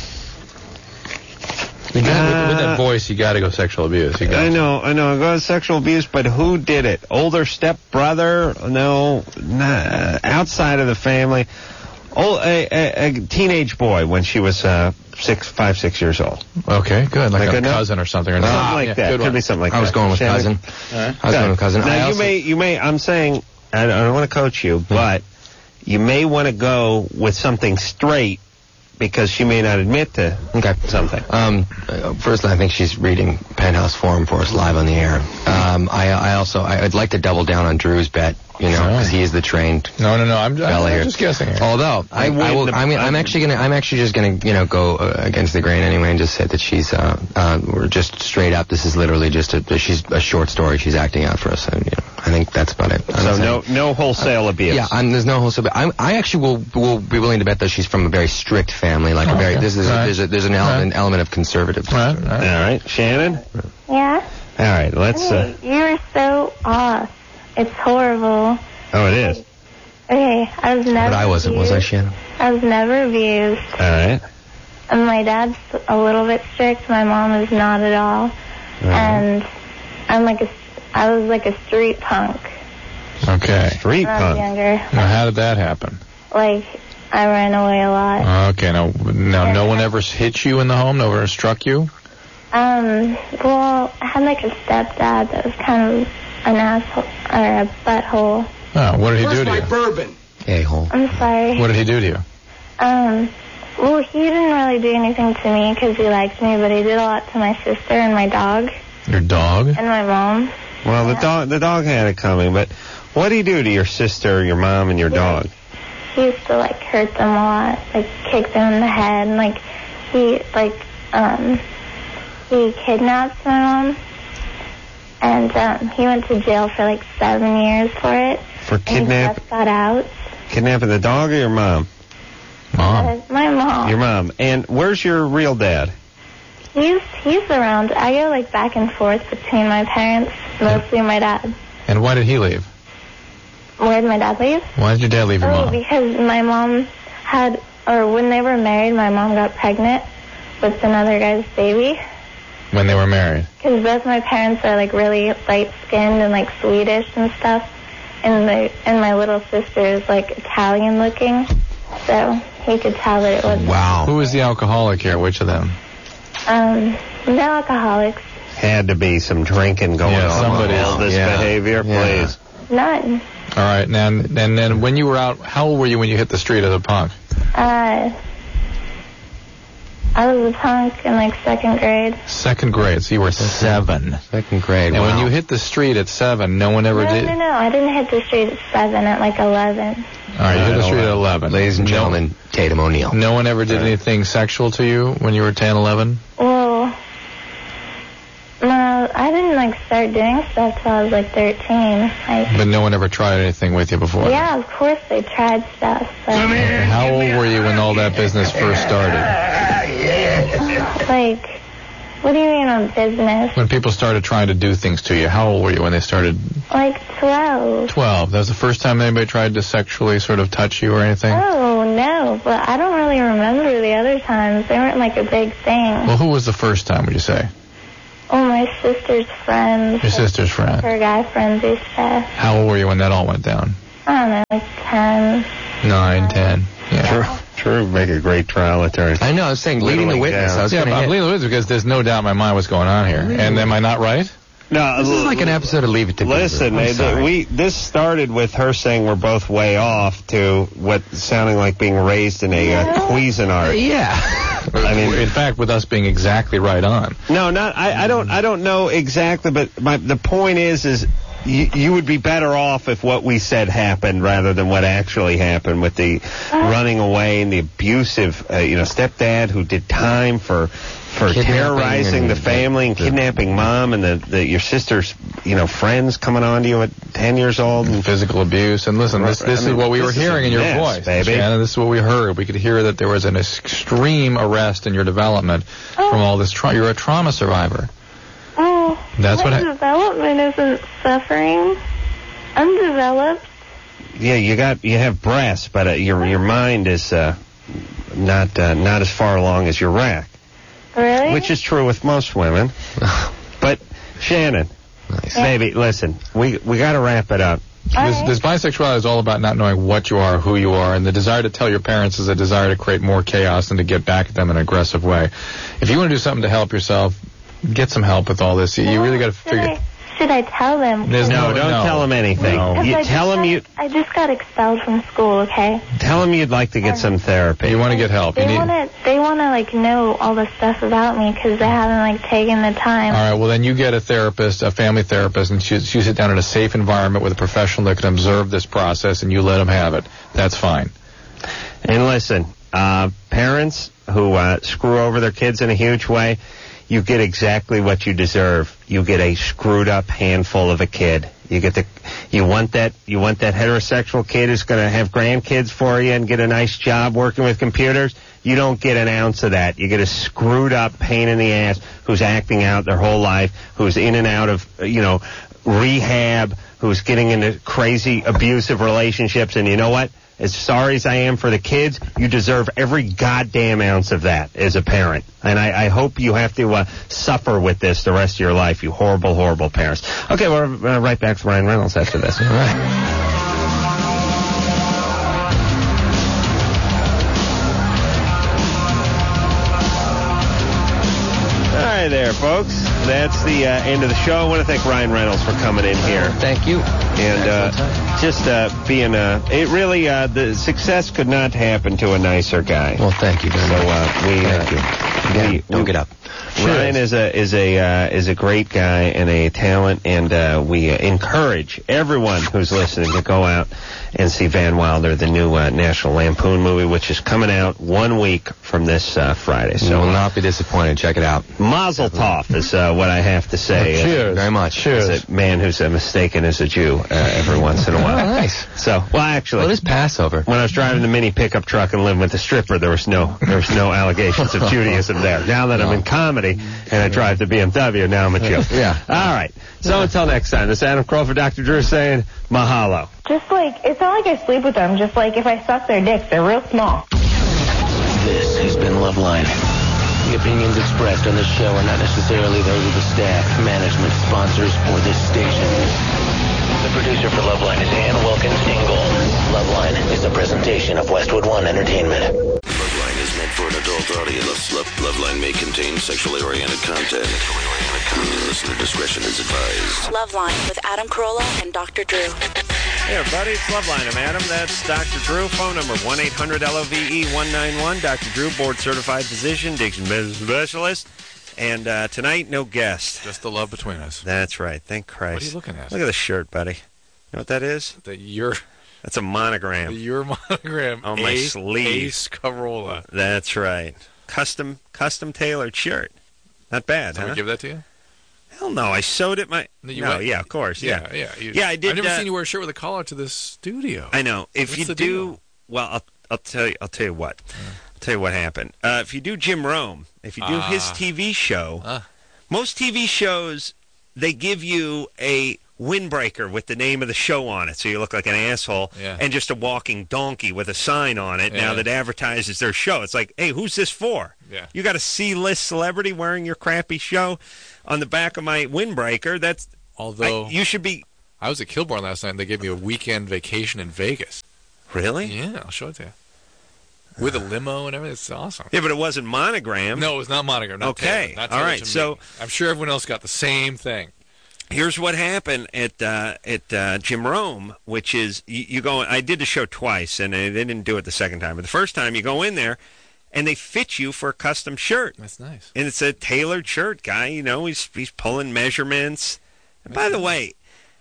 You got, with, with Uh, that voice, you got to go sexual abuse. You got I know, I know. I go with sexual abuse, but who did it? Older stepbrother? No, nah, outside of the family. Oh, a, a, a teenage boy when she was uh, six, five, six years old. Okay, good. Like Like a good enough? cousin or something. Or Something Ah, like yeah, that. good Could one. be something like that. I was going with Shannon? cousin. I was going with cousin. Now I you also- may, you may. I'm saying, I don't, I don't want to coach you, but you may want to go with something straight because she may not admit to Okay. something. Um, uh, first, I think she's reading Penthouse Forum for us live on the air. Um, I, I also, I, I'd like to double down on Drew's bet, you know, because he is the trained No, no, no. I'm, fella I'm here. just guessing here. Although I, I will, wouldn't- I mean, I'm I- actually gonna, I'm actually just gonna, you know, go uh, against the grain anyway and just say that she's, uh, uh, we're just straight up. This is literally just a, she's a short story. She's acting out for us. And, you know, I think that's about it. I'm So not no, saying- no wholesale abuse. Yeah, I'm, there's no wholesale. I'm, I actually will will be willing to bet that she's from a very strict family, like a very. Okay. This is Right. there's a, there's an element element of conservative. Right, right. All right, Shannon. Yeah. All right, let's. Uh, Hey, you are so off. It's horrible. oh, it is. Okay, I was never. But I wasn't, was I, abused. Shannon? I was never abused. All right. And my dad's a little bit strict. My mom is not at all. And I'm like a, I was like a street punk Okay. Street when I was punk. younger. Now, how did that happen? Like, I ran away a lot. Okay, now, now no one ever hit you in the home? No one ever struck you? Um, well, I had like a stepdad that was kind of an asshole, or a butthole. Oh, what did he do Where's to my you? bourbon? A hole. I'm sorry. What did he do to you? Um, well, he didn't really do anything to me because he liked me, but he did a lot to my sister and my dog Your dog? and my mom. Well, the dog, the dog had it coming, but what do you do to your sister, your mom, and your dog? He used to like hurt them a lot, like kick them in the head, and like he like um he kidnapped my mom, and um he went to jail for like seven years for it. For And he kidnap, just got out. kidnapping the dog or your mom? Mom. Uh, my mom. Your mom. And where's your real dad? He's he's around. I go like back and forth between my parents, mostly my dad. And why did he leave? Where did my dad leave? Why did your dad leave your Oh, mom? because my mom had, or when they were married, my mom got pregnant with another guy's baby. When they were married. Because both my parents are like really light-skinned and like Swedish and stuff, and the and my little sister is like Italian-looking, so he could tell that it was Wow. Who was the alcoholic here? Which of them? um no alcoholics, Had to be some drinking going Yeah, on. somebody- All this yeah. behavior, Yeah. please. none. All right, now, and then when you were out, how old were you when you hit the street as a punk? Uh, I was a punk in like second grade. Second grade, so you were seven. Second grade. And wow. when you hit the street at seven, no one ever No, did. no, no. I didn't hit the street at seven. At like eleven. All right, you hit the street at eleven. Ladies and No- gentlemen, Tatum O'Neal. No one ever did anything sexual to you when you were ten, eleven? Well, no, I didn't like start doing stuff till I was like thirteen. Like, But no one ever tried anything with you before? yeah, of course they tried stuff. But, How old were you when all that business first started? like, what do you mean on business? When people started trying to do things to you, how old were you when they started? Like twelve. twelve. That was the first time anybody tried to sexually sort of touch you or anything? Oh, no, but I don't really remember the other times. They weren't like a big thing. Well, who was the first time, would you say? Oh, my sister's friends. Your sister's friend. Her guy friends used to. How old were you when that all went down? I don't know, like ten. Nine, ten. Yeah. True, true. Make a great trial attorney. I know. I was saying leading the Whittling witness. down. I was Yeah, going but to I'm hit. leading the witness because there's no doubt in my mind what's going on here. And am I not right? No, This is like an episode of Leave It to Beaver. Listen, I'm they, sorry. we this started with her saying we're both way off to what sounding like being raised in a uh, Cuisinart. Yeah. I mean, In fact, with us being exactly right on. no, not I, I don't I don't know exactly, but my the point is is you, you would be better off if what we said happened rather than what actually happened with the running away and the abusive uh, you know stepdad who did time for for Kidnapping terrorizing and the family and the- kidnapping mom and the, the your sister's you know friends coming on to you at ten years old and Physical abuse. And listen, this, this I mean, is what we this were is a hearing in your mess, voice, baby. Shannon. This is what we heard. We could hear that there was an extreme arrest in your development from all this trauma. You're a trauma survivor. Oh, That's my what I- development isn't suffering. I'm developed. yeah you got you have breasts but uh, your your mind is uh, not uh, not as far along as your rack. Really? Which is true with most women. But, Shannon, Nice. baby, listen, we we got to wrap it up. All This, right. this bisexuality is all about not knowing what you are, who you are, and the desire to tell your parents is a desire to create more chaos and to get back at them in an aggressive way. If you want to do something to help yourself, get some help with all this. You, you really got to Should figure. I, should I tell them? There's No, no, don't no. tell him anything. No. You I tell just him got- you I just got expelled from school, okay? tell him you'd like to get some therapy. You want to get help. You They need. want to, they want to, like, know all the stuff about me because they haven't, like, taken the time. All right, well, then you get a therapist, a family therapist, and you, you sit down in a safe environment with a professional that can observe this process, and you let them have it. That's fine. And listen, uh, parents who uh, screw over their kids in a huge way, you get exactly what you deserve. You get a screwed up handful of a kid. You get the, you want that, you want that heterosexual kid who's going to have grandkids for you and get a nice job working with computers. You don't get an ounce of that. You get a screwed up pain in the ass who's acting out their whole life, who's in and out of, you know, rehab, who's getting into crazy abusive relationships. And you know what? As sorry as I am for the kids, you deserve every goddamn ounce of that as a parent. And I, I hope you have to uh, suffer with this the rest of your life, you horrible, horrible parents. Okay, we're uh, right back with Ryan Reynolds after this. All right. Hi there, folks. That's the uh, end of the show. I want to thank Ryan Reynolds for coming in here. Thank you. And uh, just uh, being a, it really, uh, the success could not happen to a nicer guy. Well, thank you very So much. uh, we, uh, Thank you. we- Yeah, don't we- get up. Ryan is a is a uh, is a great guy and a talent, and uh, we uh, encourage everyone who's listening to go out and see Van Wilder, the new uh, National Lampoon movie, which is coming out one week from this uh, Friday. You So will not be disappointed. Check it out. Mazel tov is uh, what I have to say. Cheers. Very much. Cheers. As a man who's uh, mistaken as a Jew uh, every once in a Oh, while. nice. So, well, actually, Well, it is Passover. when I was driving the mini pickup truck and living with the stripper, there was no there was no allegations of Judaism there. Now that I'm in comedy and I drive the B M W, now I'm a Jew. Yeah. All right. So until next time, this is Adam Kroll for Doctor Drew saying mahalo. Just like, it's not like I sleep with them. Just like if I suck their dicks, they're real small. This has been Loveline. The opinions expressed on this show are not necessarily those of the staff, management, sponsors, or this station. The producer for Loveline is Ann Wilkins Ingle. Loveline is a presentation of Westwood One Entertainment. Loveline is meant for an adult audience. Love, Loveline may contain sexually oriented content. Listener discretion is advised. Loveline with Adam Carolla and Doctor Drew. Hey, everybody, it's Loveline. I'm Adam. That's Doctor Drew. Phone number one eight hundred L O V E one nine one. Doctor Drew, board-certified physician, diction specialist. And uh, tonight, no guest. Just the love between us. That's right. Thank Christ. What are you looking at? Look at the shirt, buddy. You know what that is? The your That's a monogram. your monogram On my A- sleeve. Ace Carolla. That's right. Custom, custom tailored shirt. Not bad, Someone huh? give that to you? Hell no, I sewed it my... No, you no went- yeah, of course, yeah. Yeah, yeah. You- yeah, I did... I've never uh, seen you wear a shirt with a collar to this studio. I know. If What's you the do... deal? Well, I'll, I'll tell you I'll tell you what. I'll tell you what happened. Uh, if you do Jim Rome, if you do Ah. his T V show, Ah. most T V shows, they give you a windbreaker with the name of the show on it, so you look like an asshole, Yeah. and just a walking donkey with a sign on it now Yeah. that advertises their show. It's like, hey, who's this for? Yeah. You got a C-list celebrity wearing your crappy show on the back of my windbreaker? That's... Although... I, you should be... I was at Kilborn last night, and they gave me a weekend vacation in Vegas. Really? Yeah, I'll show it to you. With a limo and everything. It's awesome. Yeah, but it wasn't monogram. No, it was not monogram. Not Okay. tailored, not All tailored right, to so- me. I'm sure everyone else got the same thing. Here's what happened at uh, at uh, Jim Rome, which is you, you go. I did the show twice, and they didn't do it the second time. But the first time, you go in there, and they fit you for a custom shirt. That's nice. And it's a tailored shirt, guy. You know, he's he's pulling measurements. And by the way,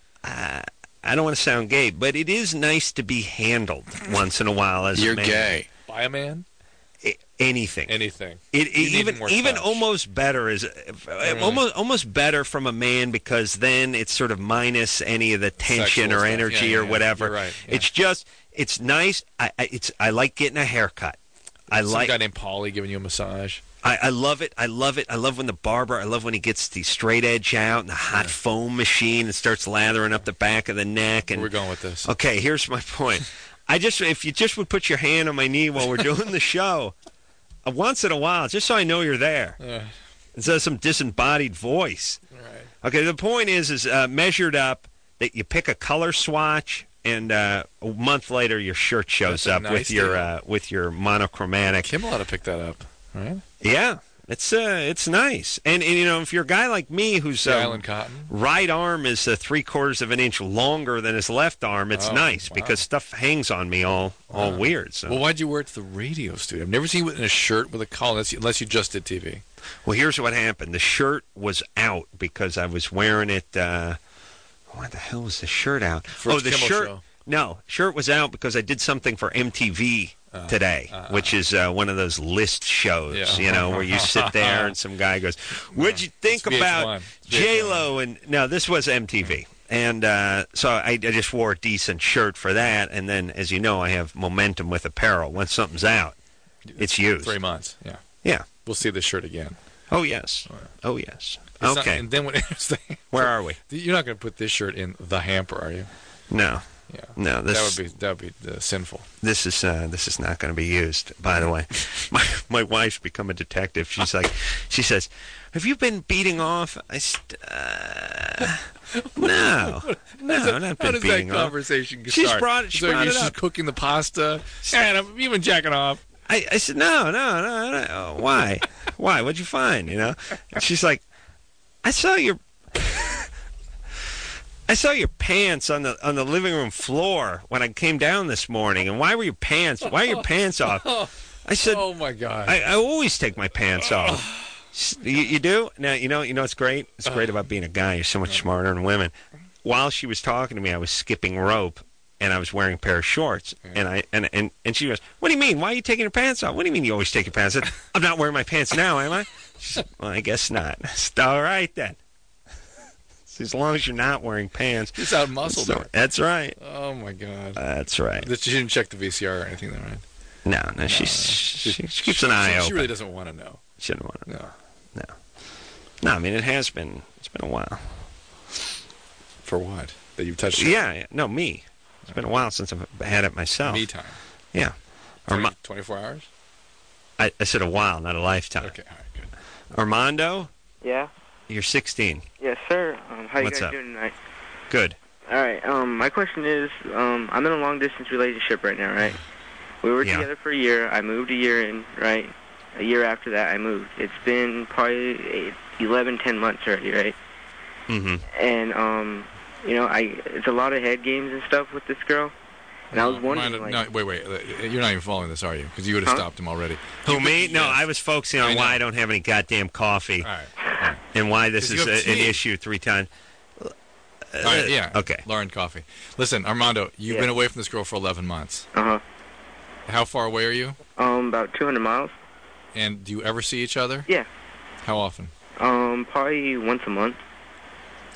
uh, I don't want to sound gay, but it is nice to be handled once in a while as You're a man. gay. By a man? I- anything. Anything. It, it You need even more even touch. almost better is Really? almost almost better from a man, because then it's sort of minus any of the tension Sexual or stuff. energy Yeah, or yeah, whatever. you're right, yeah. It's just it's nice. I, I it's I like getting a haircut. I Some like guy named Paulie giving you a massage. I, I love it. I love it. I love when the barber. I love when he gets the straight edge out and the hot foam machine and starts lathering up the back of the neck. And Where are we going with this? okay, here's my point. I just if you just would put your hand on my knee while we're doing the show, uh, once in a while, just so I know you're there, Uh, instead of some disembodied voice. right. Okay, the point is, is uh, measured up that you pick a color swatch, and uh, a month later your shirt shows That's a up nice with your deal. uh, with your monochromatic. Kimmel ought to pick that up, right? Yeah, it's uh, it's nice, and, and you know if you're a guy like me who's The uh, Island Cotton. right arm is uh, three quarters of an inch longer than his left arm, it's Oh, nice wow. because stuff hangs on me all all Wow. weird. So. Well, why'd you wear it to the radio studio? I've never seen you in a shirt with a collar, unless you, unless you just did T V. Well, here's what happened. The shirt was out because I was wearing it. Uh, what the hell was the shirt out? For oh, the Kimmel shirt. show. No, shirt was out because I did something for M T V Uh, today, uh, which is uh, one of those list shows. Yeah. You know, where you sit there and some guy goes, "What'd you think It's V H one. about It's V H one. J Lo?" And no, this was M T V. And uh, so I, I just wore a decent shirt for that. And then, as you know, I have momentum with apparel. Once something's out, it's used. Three months, yeah. Yeah. We'll see this shirt again. Oh, yes. Oh, yes. It's not- Okay. and then when it's the, Where are we? You're not going to put this shirt in the hamper, are you? No. Yeah. No, this that would be that would be uh, sinful. this is uh, this is not going to be used. By the way, my my wife's become a detective. She's like, she says, "Have you been beating off?" I st- uh, no, no, I've not How been does beating that off. conversation She's start? brought it. She so brought you're it just up. cooking the pasta, and I'm even jacking off. I, I said, no, no, no, no. Oh, why? Why? What'd you find? You know? And she's like, I saw your. I saw your pants on the on the living room floor when I came down this morning. And why were your pants? Why are your pants off? I said, "Oh my God! I, I always take my pants off." You, you do? Now you know. You know what's great? It's great about being a guy. You're so much smarter than women. While she was talking to me, I was skipping rope, and I was wearing a pair of shorts. And I and, and and she goes, "What do you mean? Why are you taking your pants off? What do you mean you always take your pants off?" I'm not wearing my pants now, am I? She said, well, I guess not. I said, all right then. As long as you're not wearing pants. Just out muscled So- her. That's right. Oh my God! That's right. That she didn't check the V C R or anything, though, right? No, no, she's, she, she keeps an eye she, open. She really doesn't want to know. She doesn't want to No. No. No, I mean, it has been, it's been a while. For what? That you've touched? her? Yeah, yeah, no, me. It's been a while since I've had it myself. Me time. Yeah. Arma- Arma- twenty-four hours. I, I said a while, not a lifetime. Okay. All right. Good. Armando, Yeah. you're sixteen. Yes, sir. Um, how What's you guys up? doing tonight? Good. All right. Um, my question is, um, I'm in a long distance relationship right now, right? We were Yeah. together for a year. I moved a year in, right? A year after that, I moved. It's been probably eight, eleven, ten months already, right? Mm-hmm. And um, you know, I it's a lot of head games and stuff with this girl. And I was wondering, Mind- like, no, wait, wait. uh, You're not even following this, are you? Because you would have Huh? stopped him already. Who, You- me? No, yes. I was focusing on I know. why I don't have any goddamn coffee. All right. All right. And why this 'Cause you is have a, an tea. issue three times. All right, yeah. Okay. Lauren Coffee. Listen, Armando, you've Yeah. been away from this girl for eleven months. uh-huh. How far away are you? Um, about two hundred miles. And do you ever see each other? Yeah. How often? Um, probably once a month.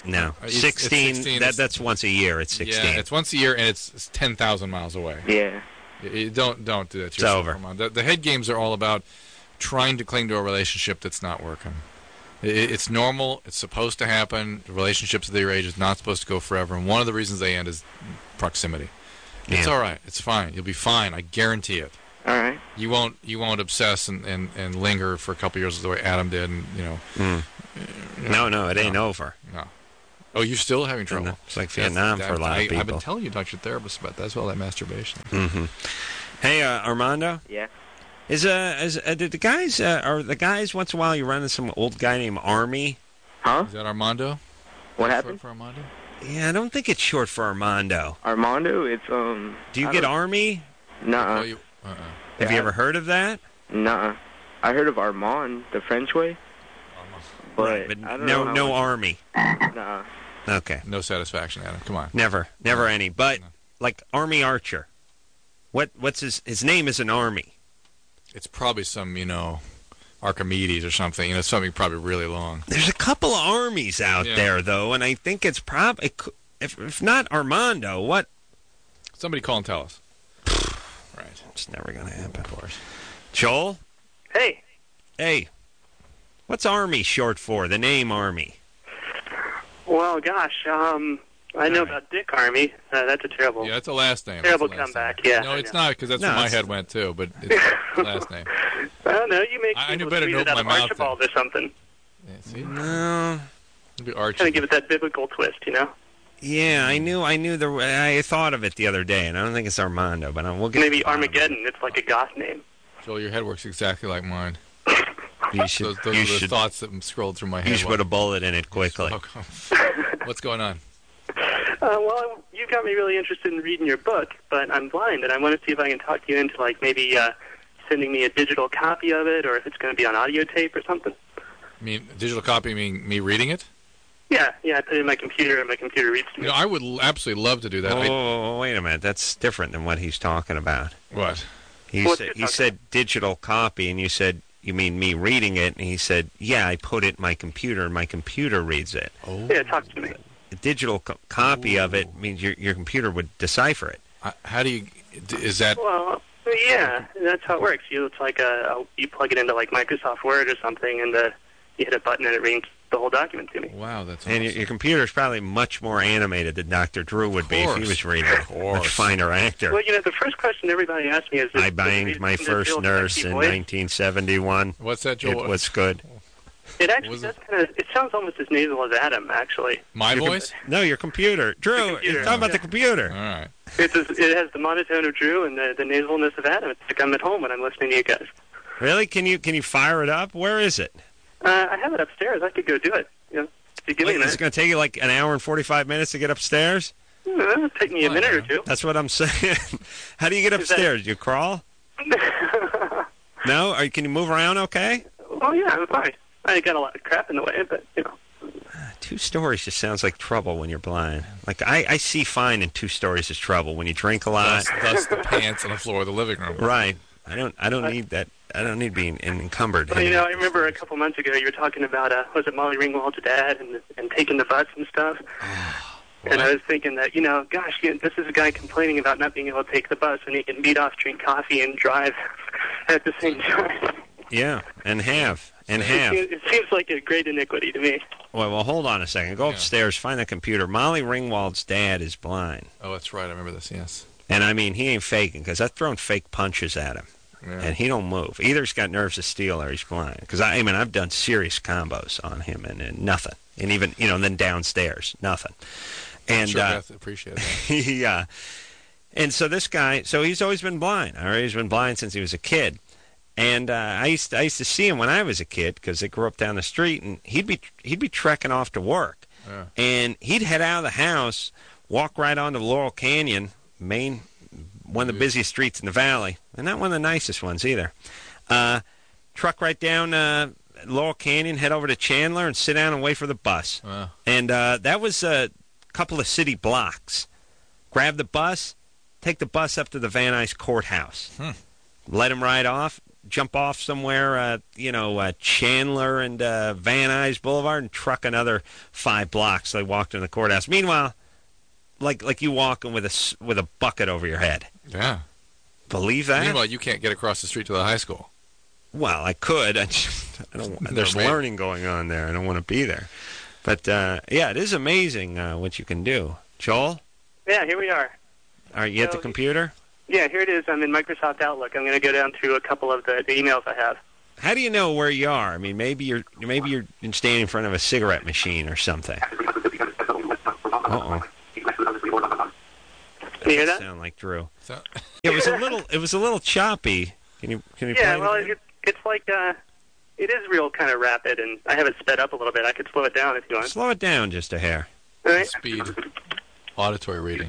No, It's- it's sixteen. sixteen, that it's- that's once a year. It's sixteen. Yeah, it's once a year, and it's, it's ten thousand miles away. Yeah. You, you don't don't do that to It's yourself, over. Armand. The, the head games are all about trying to cling to a relationship that's not working. It, it's normal. It's supposed to happen. Relationships at your age is not supposed to go forever, and one of the reasons they end is proximity. It's Yeah. all right. It's fine. You'll be fine. I guarantee it. All right. You won't you won't obsess and, and, and linger for a couple years the way Adam did, and you know. Mm. you No, know, no, it ain't over. No. Oh, you're still having trouble. No, it's like That's- Vietnam that- for a lot of I, I've been people. telling you, talk to your therapist about that as well. That masturbation. Mm-hmm. Hey, uh, Armando. Yeah. Is uh, is uh, did the guys uh, are the guys once in a while you run into some old guy named Army? Huh? Is that Armando? What For- happened? For Armando? Yeah, I don't think it's short for Armando. Armando? It's, um... Do you I get don't- Army? Nuh-uh. Oh, you, uh-uh. Have you Yeah. ever heard of that? Nuh-uh. I heard of Armand, the French way. But, Right, but I don't no, know how no much- Army. Nuh-uh. Okay, No satisfaction, Adam. Come on. never, never any. But No. like Army Archer, what what's his his name is an Army. It's probably some, you know, Archimedes or something. You know, something probably really long. There's a couple of armies out Yeah. there though, and I think it's probably if if not Armando, what? Somebody call and tell us. Right. It's never gonna happen. Of course. Joel, Hey, hey, what's Army short for? The name Army. well, gosh, um, I know about Dick Army. Uh, that's a terrible, Yeah, it's a last name. terrible It's a last comeback. name. Yeah. No, I it's know. not, because that's No, where my it's- head went, too, but it's the last name. I don't know. You make I- I knew people better to tweet it open out of my mouth Archibald or something. Yeah, see? No. It'd be Archie. Kind of give it that biblical twist, you know? Yeah, I knew, I knew the. I thought of it the other day, and I don't think it's Armando, but I, we'll get. Maybe to the bottom of it. Armageddon. It's like a goth name. Joel, your head works exactly like mine. You should. Those, those you are the should. thoughts that scrolled through my head. You should put a bullet in it quickly. Welcome. What's going on? Uh, well, you got me really interested in reading your book, but I'm blind, and I want to see if I can talk you into, like, maybe uh, sending me a digital copy of it, or if it's going to be on audio tape or something. I mean, digital copy mean me reading it? Yeah, yeah, I put it in my computer, and my computer reads to You me. know, I would l- absolutely love to do that. Oh, I, wait a minute. That's different than what he's talking about. what? He What's said he he talking said digital copy, and you said you mean me reading it, and he said, yeah, I put it in my computer, and my computer reads it. Oh. Yeah, talk to me. A digital co- copy of it means your your computer would decipher it. I- How do you... d- Is that... Well, yeah, that's how it works. You it's like a, a you plug it into like Microsoft Word or something, and uh, you hit a button and it reads the whole document to me. Wow, that's And your, awesome. your computer is probably much more animated than Doctor Drew would be if he course. was reading it. Of course. Much finer actor. Well, you know, the first question everybody asks me is, I does it banged read my the first real nurse sexy in voice? nineteen seventy-one. What's that, It Joel? was good. It actually was does it? kind of. It sounds almost as nasal as Adam, actually. My Your com- voice? No, your computer. Drew, computer. you're talking about the All computer. right. It's as, it has the monotone of Drew and the, the nasalness of Adam. It's like I'm at home when I'm listening to you guys. Really? Can you can you fire it up? Where is it? Uh, I have it upstairs. I could go do it. You know, if you give me a Wait, it's minute. going to take you like an hour and forty-five minutes to get upstairs? Uh, it'll take me a Oh, minute or yeah. two. That's what I'm saying. How do you get Is that- upstairs? You crawl? No? Or can you move around okay? Well, yeah, I'm fine. I got a lot of crap in the way, but you know. Two stories just sounds like trouble when you're blind. Like, I, I see fine in two stories is trouble when you drink a lot. Thus, thus the pants on the floor of the living room. Right. I don't I don't need that. I don't need being encumbered. Well, you know, I remember a couple months ago you were talking about uh, was it Molly Ringwald's dad and and taking the bus and stuff. And I was thinking that, you know, gosh, you know, this is a guy complaining about not being able to take the bus, and he can beat off, drink coffee, and drive at the same time. Yeah, and have. And It have. seems, it seems like a great iniquity to me. Well, well, hold on a second. Go Yeah. upstairs, find the computer. Molly Ringwald's dad is blind. Oh, that's right. I remember this, yes. And, I mean, he ain't faking, because I've thrown fake punches at him. Yeah. And he don't move. Either he's got nerves of steel or he's blind. Because, I, I mean, I've done serious combos on him, and, and nothing. And even, you know, then downstairs, nothing. And, sure, uh, Beth, appreciate that. he, uh, and so this guy, so he's always been blind. All right, he's been blind since he was a kid. And uh, I used to, I used to see him when I was a kid because they grew up down the street, and he'd be he'd be trekking off to work, Yeah. and he'd head out of the house, walk right onto Laurel Canyon, main one of the busiest streets in the valley, and not one of the nicest ones either. Uh, truck right down uh, Laurel Canyon, head over to Chandler, and sit down and wait for the bus. Wow. And uh, that was a couple of city blocks. Grab the bus, take the bus up to the Van Nuys courthouse. Hmm. Let him ride off. jump off somewhere, uh, you know, uh, Chandler and uh, Van Nuys Boulevard and truck another five blocks. They walked in the courthouse. Meanwhile, like like you walking with a, s- with a bucket over your head. Yeah. Believe that? Meanwhile, you can't get across the street to the high school. Well, I could. I, just, I don't. There's Never mind. learning going on there. I don't want to be there. But, uh, yeah, it is amazing uh, what you can do. Joel? Yeah, here we are. Are you at So- the computer? Yeah, here it is. I'm in Microsoft Outlook. I'm going to go down through a couple of the, the emails I have. How do you know where you are? I mean, maybe you're maybe you're standing in front of a cigarette machine or something. Uh-oh. Can you hear that? Sound like Drew. So, Yeah, it was a little it was a little choppy. Can you can you Yeah, play well, it? it, it's like, uh, it is real kind of rapid, and I have it sped up a little bit. I could slow it down if you want. Slow it down just a hair. All right. speed, auditory reading.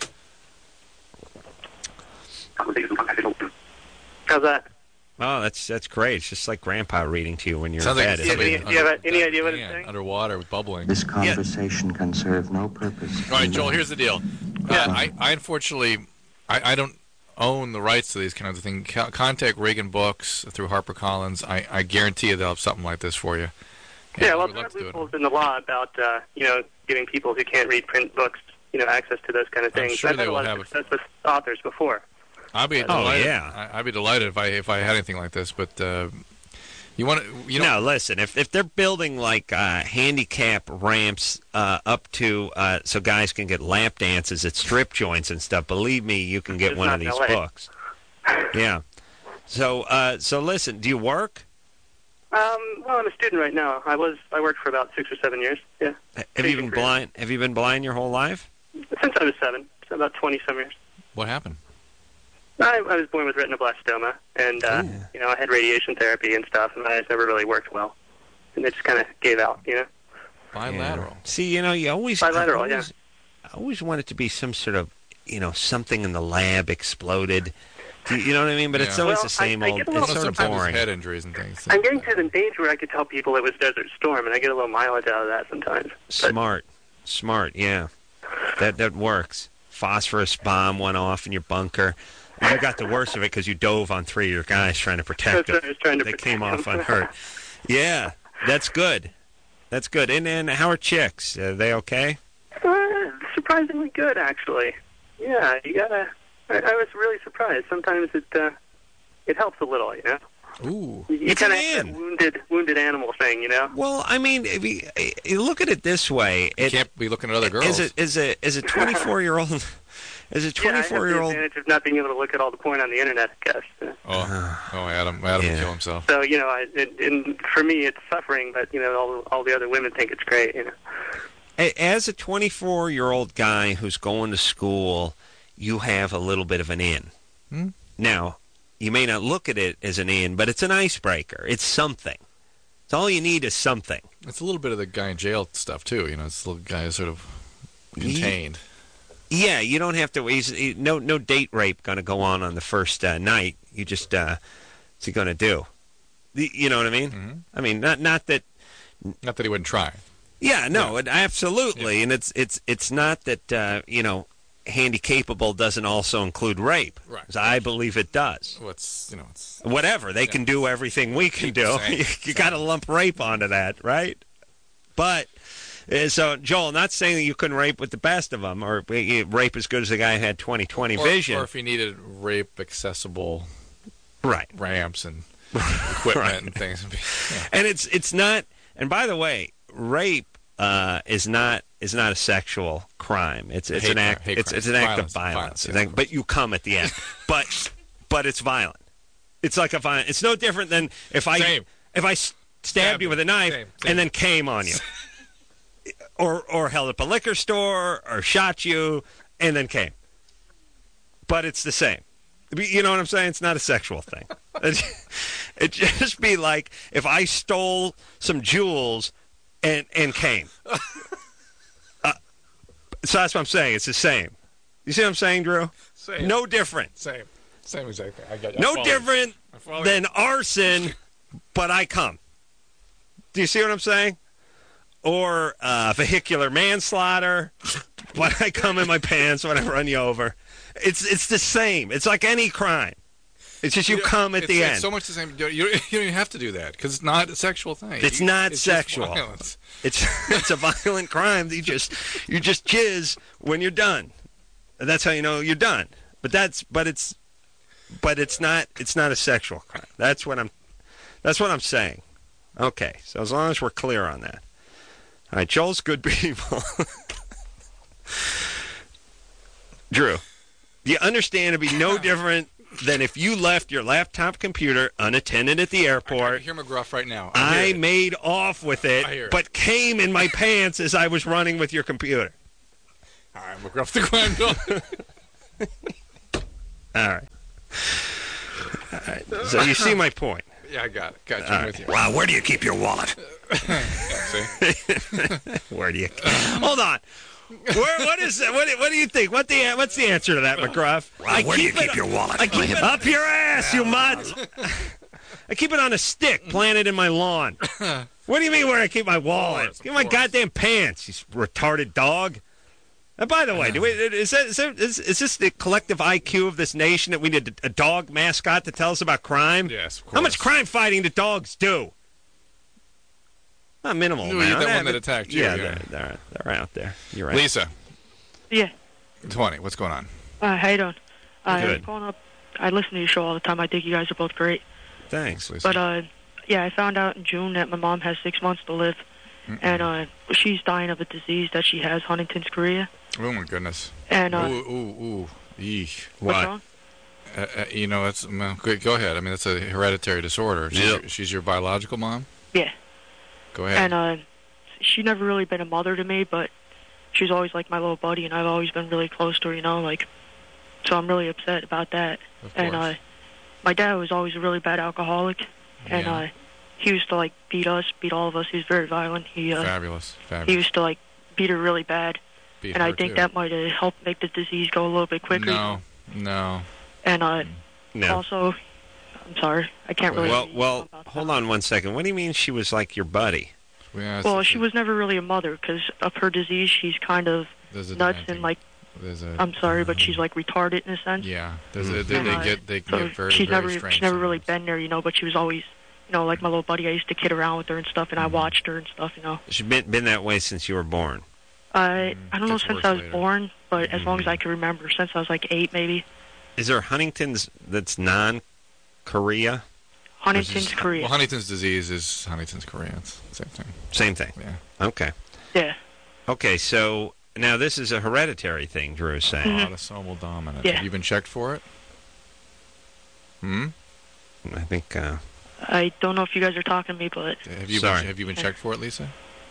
How's that? Oh, that's that's great. It's just like Grandpa reading to you when you're Sounds in like bed. it's isn't Do you, it? do you have any idea what it's Yeah, saying? underwater with bubbling. This conversation can serve no purpose. All right, Joel, here's the deal. Yeah, I, I unfortunately, I, I don't own the rights to these kinds of things. Co- contact Reagan Books through HarperCollins. I, I guarantee you they'll have something like this for you. And Yeah, I well, would there are love to do it. loopholes in the law about, uh, you know, giving people who can't read print books, you know, access to those kind of I'm things. sure I've they had a will lot have of it. success with authors before. I'd be Oh, delighted. yeah. I, I'd be delighted if I if I had anything like this. But uh, you want to, you know, no, listen. If if they're building like uh, handicap ramps uh, up to uh, so guys can get lap dances at strip joints and stuff, believe me, you can get It's one not of these L A. books. Yeah. So uh, so listen. Do you work? Um, well, I'm a student right now. I was I worked for about six or seven years. Yeah, Have you been blind? Have you been blind your whole life? since I was seven, so about twenty some years. what happened? I, I was born with retinoblastoma, and uh, you know I had radiation therapy and stuff, and my eyes never really worked well, and it just kind of gave out, you know. Bilateral. See, you know, you always Bilateral, I always, I always want it to be some sort of, you know, something in the lab exploded. Do you, you know what I mean? But it's Yeah. always Well, the same I- I old. get a little- It's sort of Sometimes boring. head injuries and things. I'm getting to the age where I could tell people it was Desert Storm, and I get a little mileage out of that sometimes. But, Smart, smart. Yeah, that that works. Phosphorus bomb went off in your bunker. You got the worst of it because you dove on three of your guys trying to protect That's right, I them. was trying to They protect came off them. unhurt. Yeah, that's good. That's good. And then how are chicks? Are they okay? Uh, surprisingly good, actually. Yeah, you gotta. I, I was really surprised. Sometimes it uh, it helps a little, you know. Ooh. You, you It's kind of an have in. that wounded wounded animal thing, you know. Well, I mean, if you, you look at it this way. You It, can't be looking at other girls. As a as a as a twenty-four year old, as a Yeah, I have twenty-four year the old. advantage of not being able to look at all the porn on the internet, I guess. oh, oh, Adam, Adam Yeah. would kill himself. So you know, I, it, and for me, it's suffering, but you know, all all the other women think it's great, you know. As a twenty-four year old guy who's going to school, you have a little bit of an in. Hmm? Now, you may not look at it as an in, but it's an icebreaker. It's something. It's all you need is something. It's a little bit of the guy in jail stuff too. You know, it's the little guy is sort of contained. Yeah, you don't have to. He's, he, no, no date rape going to go on on the first uh, night. You just, uh, what's he going to do? The, you know what I mean? Mm-hmm. I mean, not not that. Not that he wouldn't try. Yeah, no, It, absolutely, and it's it's it's not that uh, you know, handy capable doesn't also include rape. Right. 'Cause I believe it does. Well, it's you know, it's Whatever they can do, everything we can do. Same. you you got to lump rape onto that, right? But uh, so, Joel, not saying that you couldn't rape with the best of them, or uh, rape as good as the guy who had twenty twenty or, vision. or if he needed rape accessible, right, ramps and equipment Right. and things. Yeah. And it's it's not. And by the way, rape uh, is not is not a sexual crime. It's it's Hate an act. crime, hate it's crime. it's an act Violence, of violence. violence, It's yeah. like- but you come at the end. but but it's violent. It's like a violent. It's no different than if I Same. if I s- stabbed you with a knife Same, same. and then came on you, or or held up a liquor store or shot you and then came. But it's the same. You know what I'm saying? It's not a sexual thing. It'd just be like if I stole some jewels and and came. Uh, so that's what I'm saying. It's the same. You see what I'm saying, Drew? Same. No different. Same. Same exact thing. I got, I No follow different I follow than arson, but I come. Do you see what I'm saying? Or uh, vehicular manslaughter, but I come in my pants when I run you over. It's it's the same. It's like any crime. It's just you, you come at it's, the it's end. so much the same. You, you don't even have to do that because it's not a sexual thing. It's you, not it's sexual. Just violence. It's it's a violent crime. You just you just jizz when you're done. And that's how you know you're done. But that's but it's but it's not it's not a sexual crime. That's what I'm that's what I'm saying. Okay, so as long as we're clear on that. All right, Joel's good people. Drew, do you understand it'd be no different than if you left your laptop computer unattended at the airport? I hear McGruff right now. I, I made off with it, it, but came in my pants as I was running with your computer. All right, McGruff the crime bill. All right. All right. So you see my point. Yeah, I got it. Got you. Right. With you. Wow, where do you keep your wallet? Yeah, see? Where do you? Hold on. Where, what is that? What, what do you think? What the what's the answer to that, McGruff? Wow, where do you keep it, your wallet? I keep it up your ass, you mutt. I keep it on a stick planted in my lawn. What do you mean where I keep my wallet? Keep my goddamn pants, you retarded dog. And by the way, do we, is, that, is, that, is, is this the collective I Q of this nation that we need a dog mascot to tell us about crime? Yes, of course. How much crime fighting do dogs do? Not minimal, Ooh, man. that one that attacked you. Yeah, Yeah, they're, they're, they're out there. You're right. Lisa. Yeah. twenty. What's going on? Uh, how you doing? Uh, I was Good. calling up. I listen to your show all the time. I think you guys are both great. Thanks, Lisa. But uh, yeah, I found out in June that my mom has six months to live, Mm-mm. and uh, she's dying of a disease that she has, Huntington's chorea. Oh my goodness. And uh, ooh, ooh, ooh. Eesh. what's What? wrong? Uh, uh, you know, it's well, go, go ahead. I mean, it's a hereditary disorder. She's, Yep. your, she's your biological mom. Yeah. Go ahead. And uh, she never really been a mother to me, but she's always like my little buddy, and I've always been really close to her, you know, like. So I'm really upset about that. Of And course. uh, my dad was always a really bad alcoholic, and Yeah. uh, he used to like beat us, beat all of us. He was very violent. He uh, Fabulous. he Fabulous. used to like beat her really bad, Beat and I her, think too. that might have helped make the disease go a little bit quicker. No, no. And uh, No. also, I'm sorry, I can't really. Well, well, hold on one second. What do you mean she was like your buddy? Yeah, it's- Well, she was never really a mother because of her disease. She's kind of There's a nuts dementing- and like. There's a, I'm sorry, but she's like retarded in a sense. Yeah, there's a, they, And, they uh, get they can so get very she's very never strange. she's never really been there, you know. But she was always, you know, like my little buddy. I used to kid around with her and stuff, and I watched her and stuff, you know. She's been been that way since you were born. I I don't know gets since worse I was later. born, but as long as I can remember, since I was like eight, maybe. Is there Huntington's that's non-Korea? Huntington's chorea. Well, Huntington's disease is Huntington's chorea. It's the same thing. Same thing. Yeah. Okay. Yeah. Okay, so now this is a hereditary thing, Drew is saying. Autosomal dominant. Yeah. Have you been checked for it? Hmm. I think. Uh, I don't know if you guys are talking to me, but Have you Sorry. been Have you been checked for it, Lisa?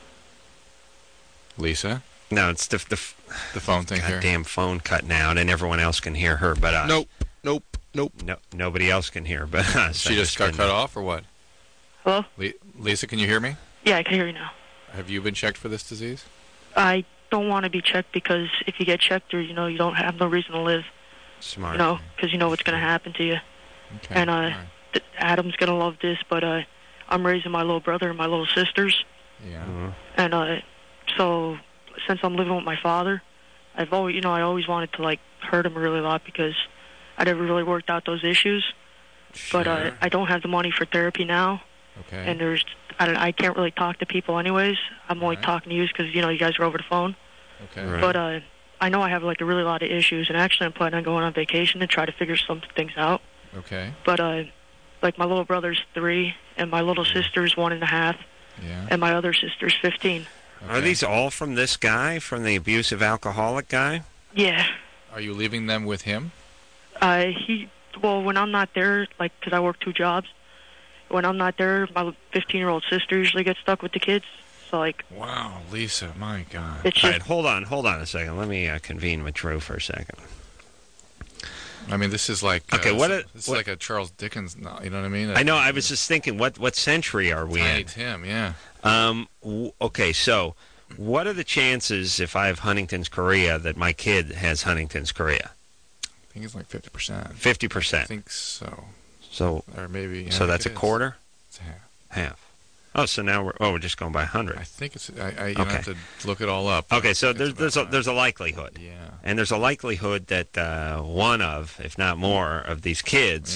Lisa, no, it's the the, the phone thing here. goddamn phone cutting out, and everyone else can hear her, but us. Nope. Nope. Nope. No, nobody else can hear, but us. She I just got been- cut off, or what? hello. Le- Lisa, can you hear me? Yeah, I can hear you now. Have you been checked for this disease? I don't want to be checked because if you get checked, or you know, you don't have no reason to live. Smart. You know, because you know what's going to happen to you. Okay. And uh, all right. th- Adam's going to love this, but uh, I'm raising my little brother and my little sisters. Yeah. Mhm. And uh, so, since I'm living with my father, I've always, you know, I always wanted to like hurt him really a lot because I never really worked out those issues. But uh, Sure. I don't have the money for therapy now, Okay. and there's, I, don't, I can't really talk to people anyways. I'm only Right. talking to you because you know you guys are over the phone. okay. Right. But uh, I know I have like a really lot of issues, and actually I'm planning on going on vacation to try to figure some things out. Okay. But uh, like my little brother's three, and my little sister's one and a half, Yeah. and my other sister's fifteen. Are Okay. these all from this guy, from the abusive alcoholic guy? Yeah. Are you leaving them with him? Uh, he, well, when I'm not there, like, because I work two jobs, when I'm not there, my fifteen-year-old sister usually gets stuck with the kids. So, like, Wow, Lisa, my God. it's All just, right, hold on, hold on a second. Let me uh, convene with Drew for a second. I mean, this is like Okay, uh, what this a- is what- like a Charles Dickens. No, you know what I mean? I know. I was just thinking, what what century are we Tiny in? Tim, yeah. Um. w- Okay, so what are the chances if I have Huntington's chorea that my kid has Huntington's chorea? I think it's like fifty percent. Fifty I percent. think so, So or maybe. so yeah, that's a it is. quarter, It's a half. half. Oh, so now we're oh we're just going by hundred. I think it's. I, I you Okay. have to look it all up. Okay, so It's there's about there's a, right. there's a likelihood. Yeah. And there's a likelihood that uh, one of, if not more, of these kids Yeah.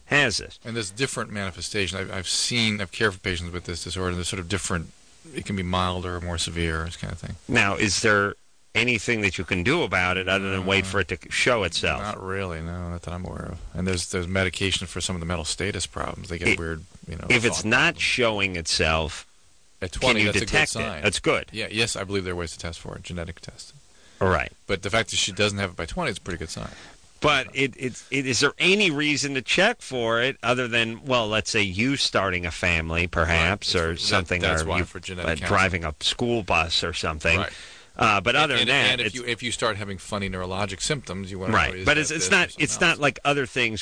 has this. And there's different manifestations. I've, I've seen, I've cared for patients with this disorder. There's sort of different, it can be milder or more severe, this kind of thing. Now, is there anything that you can do about it other than wait for it to show itself? Not really, no, not that I'm aware of. And there's there's medication for some of the mental status problems. They get It- weird, you know. If it's thought not problems. showing itself, At twenty, can you that's a good detect sign. it? That's good. Yeah, yes, I believe there are ways to test for it, genetic test. All right. But the fact that she doesn't have it by twenty is a pretty good sign. But it, it, it, is there any reason to check for it other than, well, let's say you starting a family, perhaps, Right. or That- something, that's or why you for genetic uh, counseling. driving a school bus or something. Right. Uh, but other and, than that, and if it's, you if you start having funny neurologic symptoms, you want to right. know, is But that it's it's this or not something it's else? not like other things